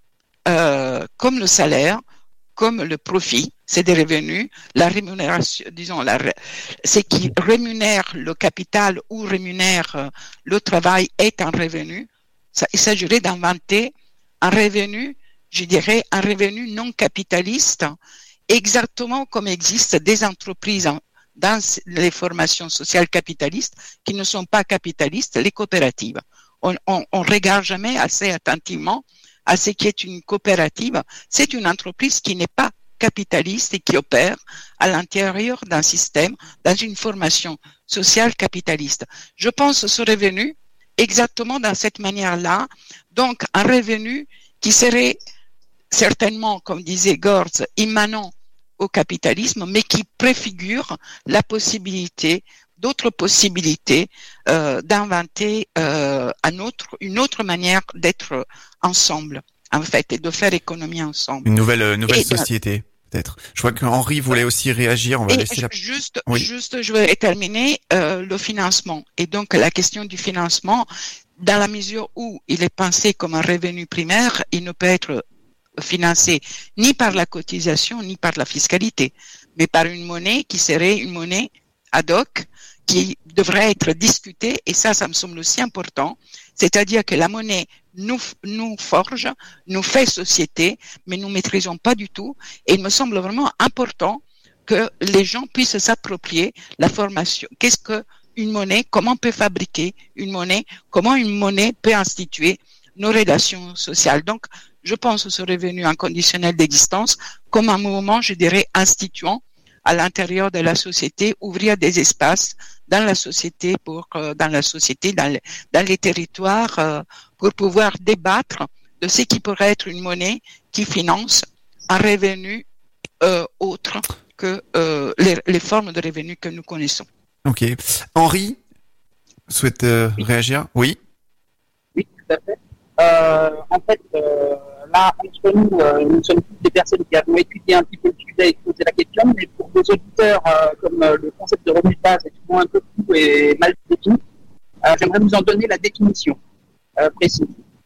euh, comme le salaire, comme le profit, c'est des revenus, la rémunération, disons, la, ce qui rémunère le capital ou rémunère euh, le travail est un revenu. Ça, il s'agirait d'inventer un revenu, je dirais, un revenu non capitaliste, exactement comme existent des entreprises en, dans les formations sociales capitalistes qui ne sont pas capitalistes, les coopératives. On, on, on regarde jamais assez attentivement à ce qui est une coopérative. C'est une entreprise qui n'est pas capitaliste et qui opère à l'intérieur d'un système, dans une formation sociale capitaliste. Je pense ce revenu exactement dans cette manière-là, donc un revenu qui serait certainement, comme disait Gortz, immanent au capitalisme, mais qui préfigure la possibilité, d'autres possibilités euh, d'inventer euh, un autre, une autre manière d'être ensemble, en fait, et de faire économie ensemble. Une nouvelle, euh, nouvelle et, société, peut-être. Je vois qu'Henri voulait aussi réagir. On va et laisser la... Juste, oui. juste, je vais terminer euh, le financement. Et donc, la question du financement, dans la mesure où il est pensé comme un revenu primaire, il ne peut être financé ni par la cotisation, ni par la fiscalité, mais par une monnaie qui serait une monnaie ad hoc, qui devrait être discutée, et ça, ça me semble aussi important, c'est-à-dire que la monnaie nous, nous forge, nous fait société, mais nous ne maîtrisons pas du tout, et il me semble vraiment important que les gens puissent s'approprier la formation. Qu'est-ce que une monnaie, comment on peut fabriquer une monnaie, comment une monnaie peut instituer nos relations sociales. Donc, je pense ce revenu inconditionnel d'existence comme un mouvement, je dirais, instituant à l'intérieur de la société, ouvrir des espaces dans la société, pour euh, dans la société, dans les, dans les territoires, euh, pour pouvoir débattre de ce qui pourrait être une monnaie qui finance un revenu euh, autre que euh, les, les formes de revenus que nous connaissons. Ok. Henri souhaite euh, oui. réagir? Oui. Oui, tout à fait. Euh, en fait, euh, là, entre nous, euh, nous sommes toutes des personnes qui avons étudié un petit peu le sujet et posé la question, mais pour des auditeurs, euh, comme euh, le concept de revenu de base est souvent un peu flou et mal défini, euh, j'aimerais vous en donner la définition euh, précise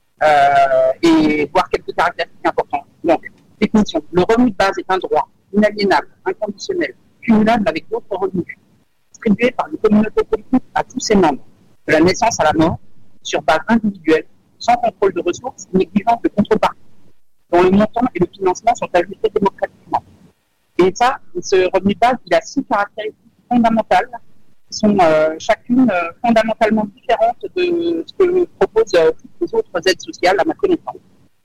euh, et voir quelques caractéristiques importantes. Donc, définition. Le revenu de base est un droit inaliénable, inconditionnel, cumulable avec d'autres revenus, distribué par une communauté politique à tous ses membres, de la naissance à la mort, sur base individuelle, sans contrôle de ressources ni exigence de contrepartie, dont le montant et le financement sont ajustés démocratiquement. Et ça, ce revenu de base, il a six caractéristiques fondamentales qui sont euh, chacune euh, fondamentalement différentes de ce que proposent euh, toutes les autres aides sociales à ma connaissance.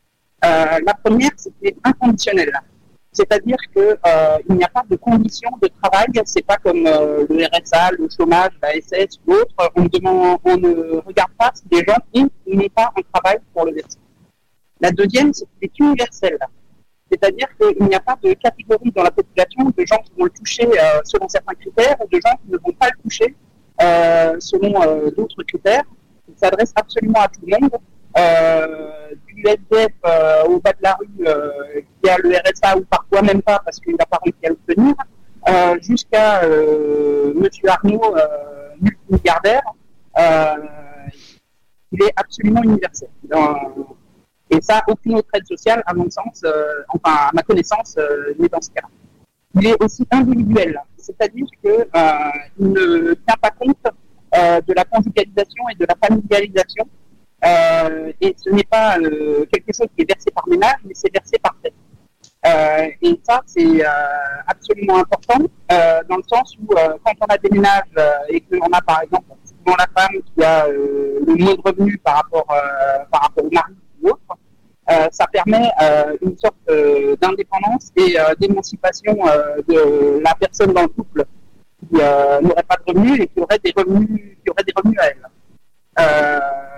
Euh, la première, c'était inconditionnel. C'est-à-dire que euh, il n'y a pas de conditions de travail. C'est pas comme euh, le R S A, le chômage, la S S ou autre. On, demande, on ne regarde pas si les gens ont ou n'ont pas un travail pour le verser. La deuxième, c'est qu'il est universel. C'est-à-dire qu'il n'y a pas de catégorie dans la population de gens qui vont le toucher euh, selon certains critères ou de gens qui ne vont pas le toucher euh, selon euh, d'autres critères. Il s'adresse absolument à tout le monde. Euh, du S D F euh, au bas de la rue euh, qui a le R S A ou parfois même pas parce qu'il n'a pas réussi à l'obtenir, euh, jusqu'à euh, Monsieur Arnaud, euh, multimilliardaire, euh, il est absolument universel. Dans, et ça, aucune autre aide sociale, à mon sens, euh, enfin à ma connaissance, euh, n'est dans ce cas. Il est aussi individuel, c'est-à-dire qu'il euh, ne tient pas compte euh, de la conjugalisation et de la familialisation. Euh, et ce n'est pas euh, quelque chose qui est versé par ménage, mais c'est versé par tête. Euh, Euh, et ça, c'est euh, absolument important euh, dans le sens où euh, quand on a des ménages euh, et qu'on a par exemple souvent la femme qui a euh, le moins de revenus par rapport, euh, par rapport au mari ou autre, euh, ça permet euh, une sorte euh, d'indépendance et euh, d'émancipation euh, de la personne dans le couple qui euh, n'aurait pas de revenus et qui aurait des revenus, qui aurait des revenus à elle. Euh,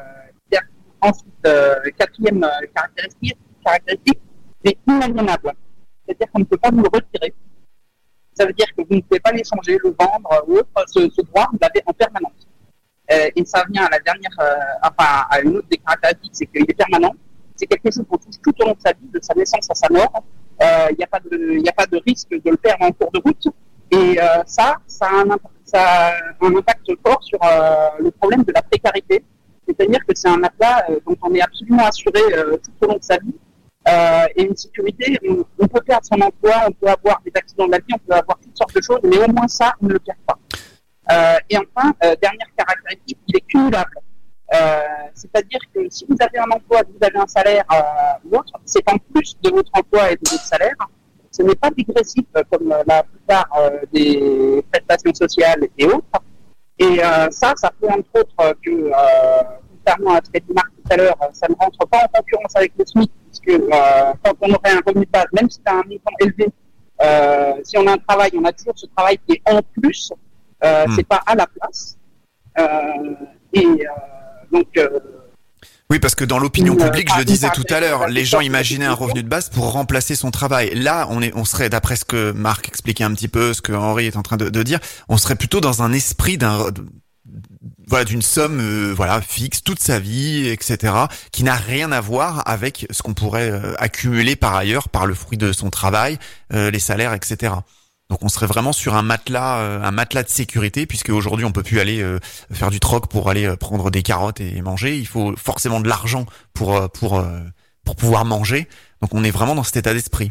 ensuite, euh, quatrième euh, caractéristique, caractéristique c'est inaliénable. C'est-à-dire qu'on ne peut pas nous le retirer. Ça veut dire que vous ne pouvez pas l'échanger, le vendre ou autre. Ce, ce droit, vous l'avez en permanence. Euh, et ça vient à la dernière, euh, enfin, à une autre des caractéristiques, c'est qu'il est permanent. C'est quelque chose qu'on touche tout au long de sa vie, de sa naissance à sa mort. Il euh, n'y a pas de, il n'y a pas de risque de le perdre en cours de route. Et euh, ça, ça a, un impact, ça a un impact fort sur euh, le problème de la précarité. C'est-à-dire que c'est un matelas euh, dont on est absolument assuré euh, tout au long de sa vie. Euh, et une sécurité, on, on peut perdre son emploi, on peut avoir des accidents de la vie, on peut avoir toutes sortes de choses, mais au moins ça, on ne le perd pas. Euh, et enfin, euh, dernière caractéristique, il est cumulable. Euh, c'est-à-dire que si vous avez un emploi, vous avez un salaire euh, ou autre, c'est en plus de votre emploi et de votre salaire. Ce n'est pas dégressif comme la plupart euh, des prestations sociales et autres. Et euh, ça, ça fait entre autres que, euh, contrairement à ce qu'a dit Marc tout à l'heure, ça ne rentre pas en concurrence avec le SMIC, puisque euh, quand on aurait un revenu de base, même si c'est un montant élevé, euh, si on a un travail, on a toujours ce travail qui est en plus, euh, mmh. c'est pas à la place. Euh, et euh, donc... Euh, oui, parce que dans l'opinion publique, je le disais tout à l'heure, les gens imaginaient un revenu de base pour remplacer son travail. Là, on est, on serait, d'après ce que Marc expliquait un petit peu, ce que Henri est en train de, de dire, on serait plutôt dans un esprit d'un, voilà, d'une somme, euh, voilà, fixe toute sa vie, et cetera, qui n'a rien à voir avec ce qu'on pourrait euh, accumuler par ailleurs par le fruit de son travail, euh, les salaires, et cetera. Donc on serait vraiment sur un matelas, euh, un matelas de sécurité, puisque aujourd'hui on peut plus aller euh, faire du troc pour aller euh, prendre des carottes et manger. Il faut forcément de l'argent pour euh, pour euh, pour pouvoir manger. Donc on est vraiment dans cet état d'esprit.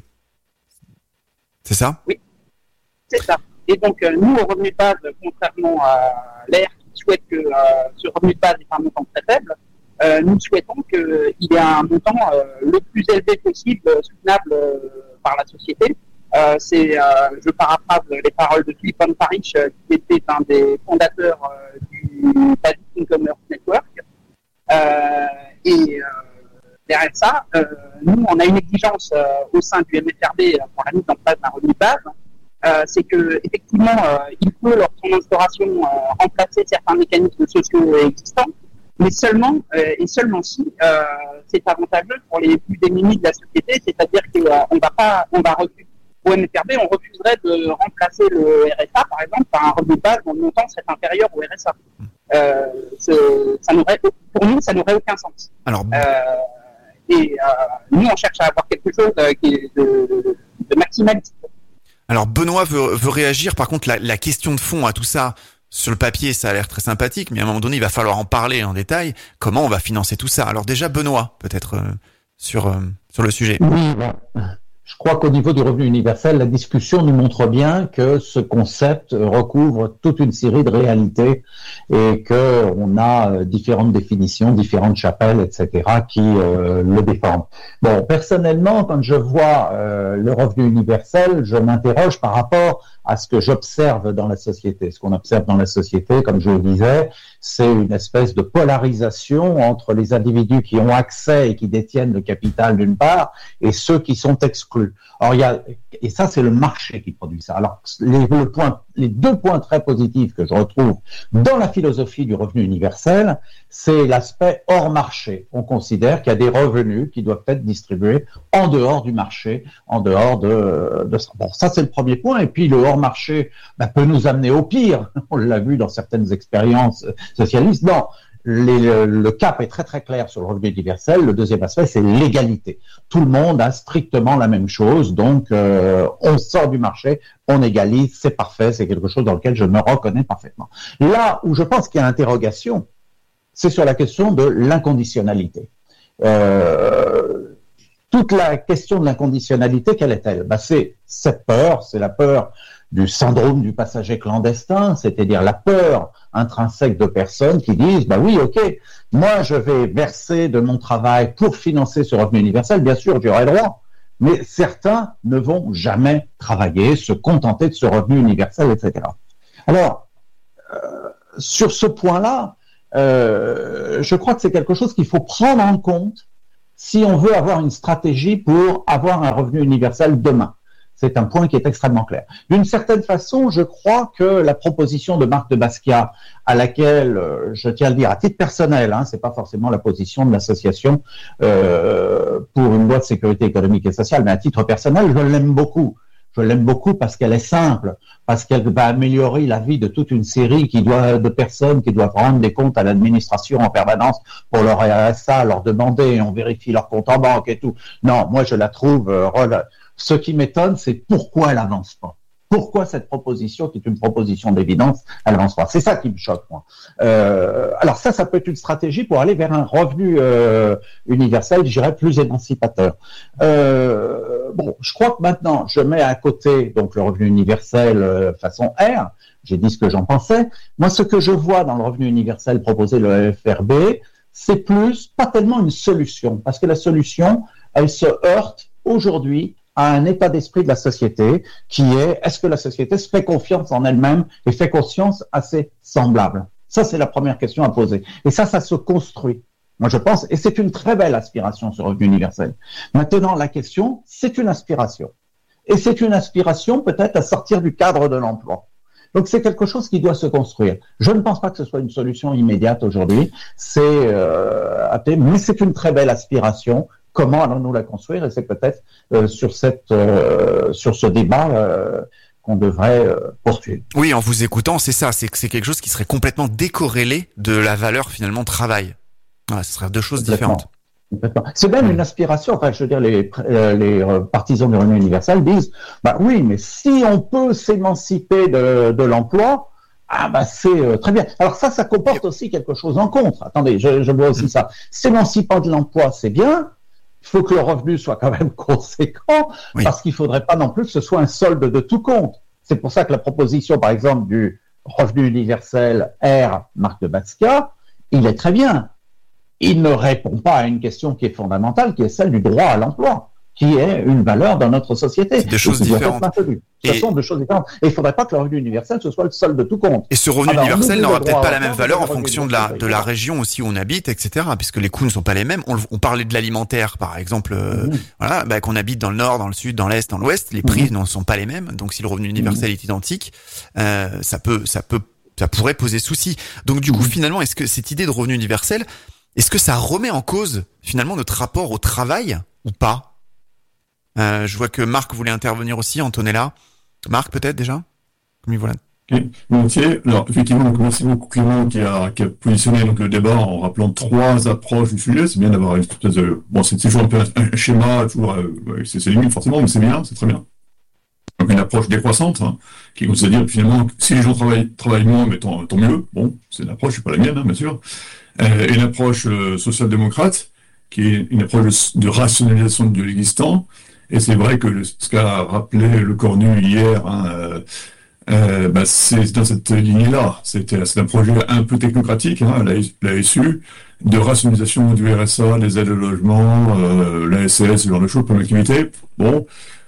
C'est ça ? Oui, c'est ça. Et donc euh, nous au revenu de base, contrairement à l'A R qui souhaite que euh, ce revenu de base est un montant très faible, euh, nous souhaitons qu'il ait un montant euh, le plus élevé possible, soutenable euh, par la société. Euh, c'est, euh, je paraphrase les paroles de Philippe von Parich, euh, qui était un des fondateurs euh, du Basic Income Network. Euh, et euh, derrière ça, euh, nous, on a une exigence euh, au sein du M F R B pour la mise en place d'un revenu de base. Euh, c'est que effectivement, euh, il peut, lors de son instauration, euh, remplacer certains mécanismes sociaux existants, mais seulement euh, et seulement si euh, c'est avantageux pour les plus démunis de la société, c'est-à-dire qu'on euh, va pas, on va refuser. Au M F R B, on refuserait de remplacer le R S A, par exemple, par un revenu de base dont le montant serait inférieur au R S A. Euh, ça n'aurait, pour nous, ça n'aurait aucun sens. Alors, euh, et euh, nous, on cherche à avoir quelque chose qui est de, de maximaliste. Alors, Benoît veut, veut réagir. Par contre, la, la question de fond à tout ça, sur le papier, ça a l'air très sympathique, mais à un moment donné, il va falloir en parler en détail. Comment on va financer tout ça ? Alors déjà, Benoît, peut-être, euh, sur, euh, sur le sujet. Oui, bon. Je crois qu'au niveau du revenu universel, la discussion nous montre bien que ce concept recouvre toute une série de réalités et qu'on a différentes définitions, différentes chapelles, et cetera, qui euh, le défendent. Bon, personnellement, quand je vois euh, le revenu universel, je m'interroge par rapport à ce que j'observe dans la société. Ce qu'on observe dans la société, comme je le disais, c'est une espèce de polarisation entre les individus qui ont accès et qui détiennent le capital d'une part et ceux qui sont exclus. Alors, il y a, et ça, c'est le marché qui produit ça. Alors, les, le point, les deux points très positifs que je retrouve dans la philosophie du revenu universel, c'est l'aspect hors marché. On considère qu'il y a des revenus qui doivent être distribués en dehors du marché, en dehors de, de ça. Bon, ça, c'est le premier point. Et puis, le hors marché ben, peut nous amener au pire. On l'a vu dans certaines expériences socialistes. Non. Les, le, le cap est très très clair sur le revenu universel. Le deuxième aspect, c'est l'égalité. Tout le monde a strictement la même chose, donc euh, on sort du marché, on égalise, c'est parfait, c'est quelque chose dans lequel je me reconnais parfaitement. Là où je pense qu'il y a interrogation, c'est sur la question de l'inconditionnalité. Euh, toute la question de l'inconditionnalité, quelle est-elle ? Ben, c'est cette peur, c'est la peur du syndrome du passager clandestin, c'est-à-dire la peur intrinsèque de personnes qui disent bah oui, ok, moi je vais verser de mon travail pour financer ce revenu universel, bien sûr j'y aurai droit, mais certains ne vont jamais travailler, se contenter de ce revenu universel, et cetera. Alors, euh, sur ce point-là, euh, je crois que c'est quelque chose qu'il faut prendre en compte si on veut avoir une stratégie pour avoir un revenu universel demain. C'est un point qui est extrêmement clair. D'une certaine façon, je crois que la proposition de Marc de Basquiat, à laquelle, euh, je tiens à le dire, à titre personnel, hein, c'est pas forcément la position de l'association euh, pour une loi de sécurité économique et sociale, mais à titre personnel, je l'aime beaucoup. Je l'aime beaucoup parce qu'elle est simple, parce qu'elle va améliorer la vie de toute une série qui doit, de personnes qui doivent rendre des comptes à l'administration en permanence pour leur R S A, leur demander, on vérifie leur compte en banque et tout. Non, moi je la trouve... Euh, Ce qui m'étonne, c'est pourquoi elle avance pas. Pourquoi cette proposition, qui est une proposition d'évidence, elle avance pas. C'est ça qui me choque, moi. Euh, alors ça, ça peut être une stratégie pour aller vers un revenu euh, universel, je dirais, plus émancipateur. Euh, bon, je crois que maintenant, je mets à côté donc le revenu universel euh, façon R. J'ai dit ce que j'en pensais. Moi, ce que je vois dans le revenu universel proposé le F R B, c'est plus, pas tellement une solution, parce que la solution, elle se heurte aujourd'hui à un état d'esprit de la société qui est, est-ce que la société se fait confiance en elle-même et fait confiance à ses semblables? Ça, c'est la première question à poser. Et ça, ça se construit. Moi, je pense, et c'est une très belle aspiration, ce revenu universel. Maintenant, la question, c'est une aspiration. Et c'est une aspiration peut-être à sortir du cadre de l'emploi. Donc, c'est quelque chose qui doit se construire. Je ne pense pas que ce soit une solution immédiate aujourd'hui. C'est, euh, mais c'est une très belle aspiration. Comment allons-nous la construire? Et c'est peut-être euh, sur cette, euh, sur ce débat euh, qu'on devrait euh, poursuivre. Oui, en vous écoutant, c'est ça. C'est que c'est quelque chose qui serait complètement décorrélé de la valeur finalement travail. Voilà, ce serait deux choses différentes. Complètement. C'est même une aspiration. Enfin, je veux dire, les, euh, les partisans du revenu universel disent, bah oui, mais si on peut s'émanciper de, de l'emploi, ah bah c'est euh, très bien. Alors ça, ça comporte aussi quelque chose en contre. Attendez, je, je vois aussi ça. S'émancipant de l'emploi, c'est bien. Il faut que le revenu soit quand même conséquent, oui. Parce qu'il ne faudrait pas non plus que ce soit un solde de tout compte. C'est pour ça que la proposition, par exemple, du revenu universel R, Marc de Basquiat, il est très bien. Il ne répond pas à une question qui est fondamentale, qui est celle du droit à l'emploi, qui est une valeur dans notre société. C'est des choses différentes. Ce sont deux choses différentes. Et il ne faudrait pas que le revenu universel, ce soit le solde de tout compte. Et ce revenu ah ben, universel n'aura peut-être pas la même valeur en fonction de la, de la région aussi où on habite, et cetera, puisque les coûts ne sont pas les mêmes. On, on parlait de l'alimentaire, par exemple, euh, mmh. voilà, bah, qu'on habite dans le nord, dans le sud, dans l'est, dans l'ouest, les prix mmh. ne sont pas les mêmes. Donc, si le revenu universel mmh. est identique, euh, ça peut, ça peut, ça pourrait poser souci. Donc, du coup, mmh. finalement, est-ce que cette idée de revenu universel, est-ce que ça remet en cause, finalement, notre rapport au travail ou pas? Euh, je vois que Marc voulait intervenir aussi, Antonella. Marc, peut-être, déjà? Comme il voilà. Okay. Volontiers. Alors, effectivement, donc, merci beaucoup Clément qui a, qui a positionné donc, le débat en rappelant trois approches du sujet. C'est bien d'avoir une espèce de, bon, c'est toujours un peu un, un schéma, toujours, euh, c'est, c'est limite forcément, mais c'est bien, c'est très bien. Donc, une approche décroissante, hein, qui consiste à dire, finalement, si les gens travaillent, travaillent moins, mais tant, tant mieux. Bon, c'est une approche, c'est pas la mienne, hein, bien sûr. Euh, une approche euh, social-démocrate, qui est une approche de, de rationalisation de l'existant. Et c'est vrai que le, ce qu'a rappelé le Cornu hier, hein, euh, euh, bah c'est dans cette lignée-là. C'était, c'est un projet un peu technocratique, hein, la, la S U, de rationalisation du R S A, des aides au logement, euh, la S S, ce genre de choses pour l'activité. Bon,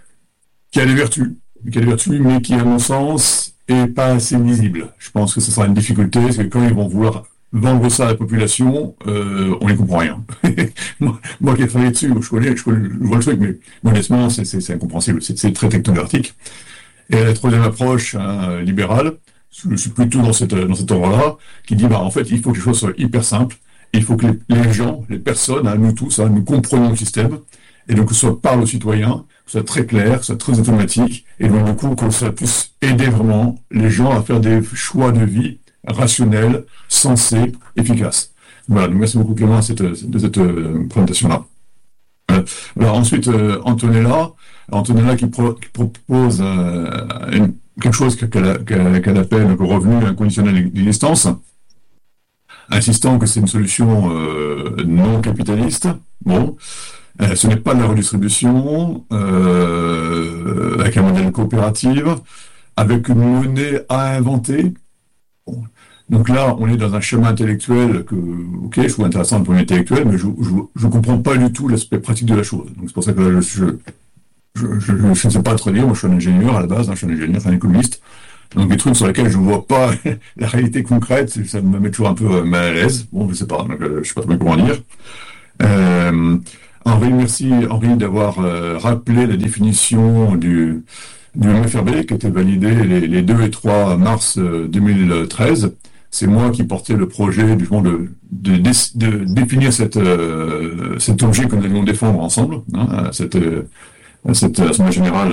qui a des vertus, qui a des vertus, mais qui, à mon sens, est pas assez visible. Je pense que ce sera une difficulté, parce que quand ils vont vouloir vendre ça à la population, euh, on n'y comprend rien. moi, moi qui ai travaillé dessus, je connais, je, connais, je vois le truc, mais honnêtement, c'est, c'est, c'est incompréhensible. C'est, c'est très technographique. Et la troisième approche, hein, libérale, je suis plutôt dans cette, dans cet ordre-là, qui dit, bah, en fait, il faut que les choses soient hyper simples. Il faut que les, les gens, les personnes, hein, nous tous, hein, nous comprenions le système. Et donc, que ce soit par le citoyen, que ce soit très clair, que ce soit très automatique. Et donc, du coup, que ça puisse aider vraiment les gens à faire des choix de vie rationnel, sensé, efficace. Voilà, donc merci beaucoup Clément de cette, de cette euh, présentation-là. Euh, alors ensuite, euh, Antonella, Antonella qui, pro, qui propose euh, une, quelque chose qu'elle, qu'elle, qu'elle appelle le revenu inconditionnel d'existence, insistant que c'est une solution euh, non capitaliste. Bon, euh, ce n'est pas de la redistribution, euh, avec un modèle coopératif, avec une monnaie à inventer. Bon. Donc là, on est dans un chemin intellectuel que, ok, je trouve intéressant le point intellectuel, mais je, je, je comprends pas du tout l'aspect pratique de la chose. Donc c'est pour ça que là, je, je je, je, je ne sais pas trop dire, moi je suis un ingénieur à la base, hein, je suis un ingénieur, un économiste. Donc des trucs sur lesquels je ne vois pas la réalité concrète, ça me met toujours un peu mal à l'aise. Bon, je sais pas, donc, euh, je sais pas trop comment dire. Euh, Henri, merci Henri d'avoir euh, rappelé la définition du, du M F R B qui était validée les, les deux et trois mars euh, deux mille treize. C'est moi qui portais le projet du de, de, de, de définir cette, euh, cet objet que nous allions défendre ensemble, hein, cette, cette assemblée générale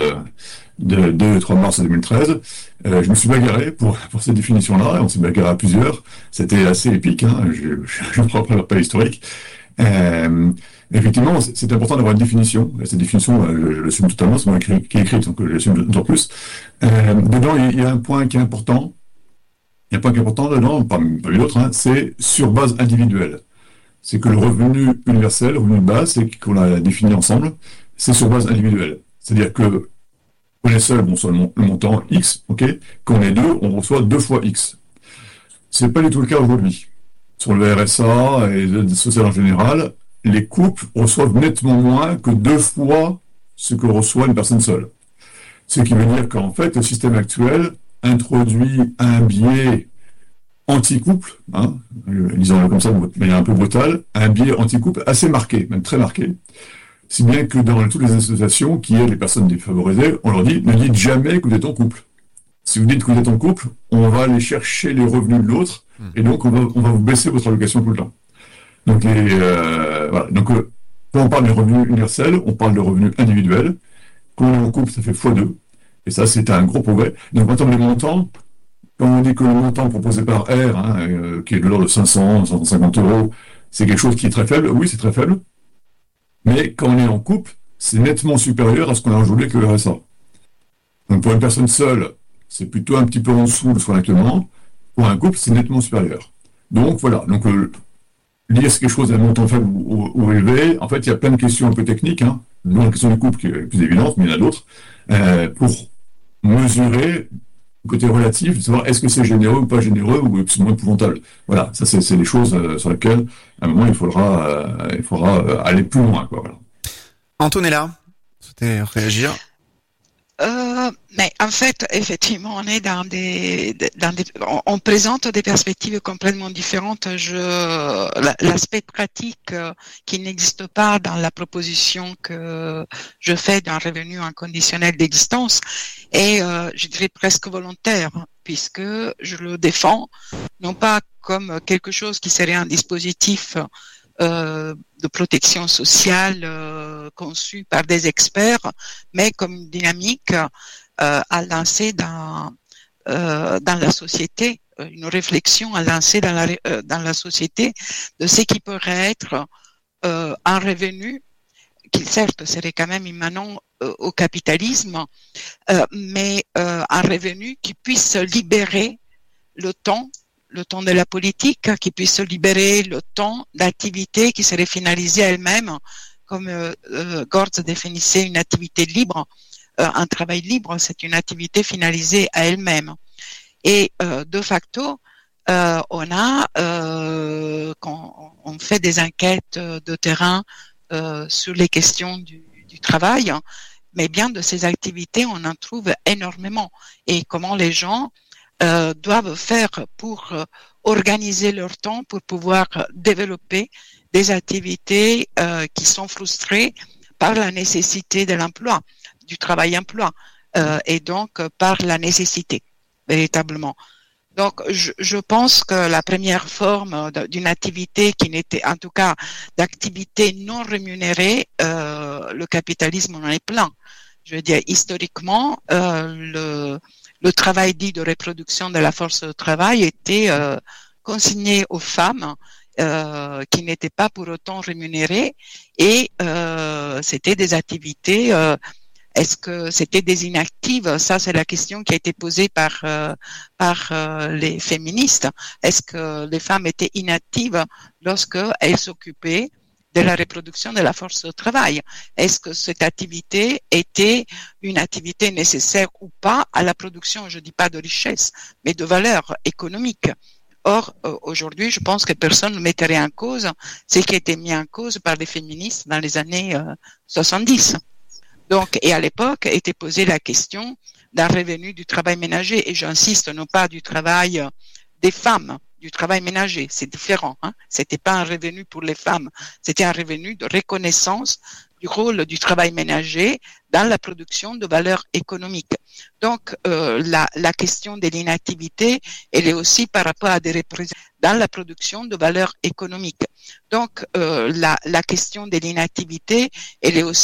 de deux et trois mars deux mille treize. Euh, je me suis bagarré pour, pour cette définition-là, et on s'est bagarré à plusieurs. C'était assez épique, hein, je ne reprends pas l'historique. Euh, effectivement, c'est important d'avoir une définition. Cette définition, euh, je l'assume totalement, c'est moi qui est écrite, donc je l'assume d'autant plus. Euh, dedans, il y a un point qui est important. Il y a un point qui est important dedans, parmi d'autres, hein, c'est sur base individuelle. C'est que le revenu universel, le revenu de base, c'est qu'on l'a défini ensemble, c'est sur base individuelle. C'est-à-dire que on est seul, on reçoit le montant X, ok. Quand on est deux, on reçoit deux fois X. C'est pas du tout le cas aujourd'hui. Sur le R S A et l'aide sociale en général, les couples reçoivent nettement moins que deux fois ce que reçoit une personne seule. Ce qui veut dire qu'en fait, le système actuel introduit un biais anti-couple, hein, disons-le comme ça de manière un peu brutale, un biais anti-couple assez marqué, même très marqué. Si bien que dans toutes les associations qui aident les personnes défavorisées, on leur dit, ne dites jamais que vous êtes en couple. Si vous dites que vous êtes en couple, on va aller chercher les revenus de l'autre, et donc on va, on va vous baisser votre allocation tout le temps. Donc, les, euh, voilà. Donc euh, quand on parle de revenus universels, on parle de revenus individuels. Quand on est en couple, ça fait fois deux. Et ça, c'est un gros progrès. Donc en termes de montant, quand on dit que le montant proposé par R, hein, euh, qui est de l'ordre de cinq cents, cinq cent cinquante euros, c'est quelque chose qui est très faible, oui, c'est très faible. Mais quand on est en couple, c'est nettement supérieur à ce qu'on a aujourd'hui avec le R S A. Donc pour une personne seule, c'est plutôt un petit peu en dessous de ce qu'on a actuellement. Pour un couple, c'est nettement supérieur. Donc voilà. Donc euh, lire quelque chose à un montant faible ou, ou, ou élevé, en fait, il y a plein de questions un peu techniques, hein, dont la question du couple qui est plus évidente, mais il y en a d'autres, euh, pour mesurer le côté relatif, de savoir est-ce que c'est généreux ou pas généreux ou absolument épouvantable. Voilà, ça c'est, c'est des choses euh, sur lesquelles, à un moment, il faudra, euh, il faudra euh, aller plus loin, quoi. Voilà. Antonella, vous souhaitez réagir? Euh, mais en fait, effectivement, on est dans des, dans des, on, on présente des perspectives complètement différentes. Je, l'aspect pratique euh, qui n'existe pas dans la proposition que je fais d'un revenu inconditionnel d'existence est, euh, je dirais, presque volontaire, puisque je le défends non pas comme quelque chose qui serait un dispositif Euh, de protection sociale euh, conçue par des experts, mais comme une dynamique euh, à lancer dans euh, dans la société, une réflexion à lancer dans la euh, dans la société de ce qui pourrait être euh, un revenu qui certes serait quand même immanent euh, au capitalisme, euh, mais euh, un revenu qui puisse libérer le temps le temps de la politique, qui puisse libérer le temps d'activité qui serait finalisée elle-même, comme euh, euh, Gortz définissait une activité libre, euh, un travail libre, c'est une activité finalisée à elle-même. Et euh, de facto, euh, on a, euh, quand on fait des enquêtes de terrain euh, sur les questions du, du travail, mais bien de ces activités, on en trouve énormément. Et comment les gens Euh, doivent faire pour euh, organiser leur temps, pour pouvoir euh, développer des activités euh, qui sont frustrées par la nécessité de l'emploi, du travail-emploi, euh, et donc euh, par la nécessité, véritablement. Donc, je, je pense que la première forme de, d'une activité qui n'était, en tout cas, d'activité non rémunérée, euh, le capitalisme en est plein. Je veux dire, historiquement, euh, le Le travail dit de reproduction de la force de travail était euh, consigné aux femmes euh, qui n'étaient pas pour autant rémunérées et euh, c'était des activités. Euh, est-ce que c'était des inactives? Ça, c'est la question qui a été posée par euh, par euh, les féministes. Est-ce que les femmes étaient inactives lorsque elles s'occupaient de la reproduction de la force de travail? Est-ce que cette activité était une activité nécessaire ou pas à la production, je dis pas de richesse, mais de valeur économique? Or, euh, aujourd'hui, je pense que personne ne mettrait en cause ce qui a été mis en cause par les féministes dans les années euh, soixante-dix. Donc, et à l'époque, était posée la question d'un revenu du travail ménager. Et j'insiste, non pas du travail des femmes, du travail ménager, c'est différent. Hein. C'était pas un revenu pour les femmes, c'était un revenu de reconnaissance du rôle du travail ménager dans la production de valeur économique. Donc, euh, la, la question de l'inactivité, elle est aussi par rapport à des représentations dans la production de valeur économique. Donc, euh, la, la question de l'inactivité, elle est aussi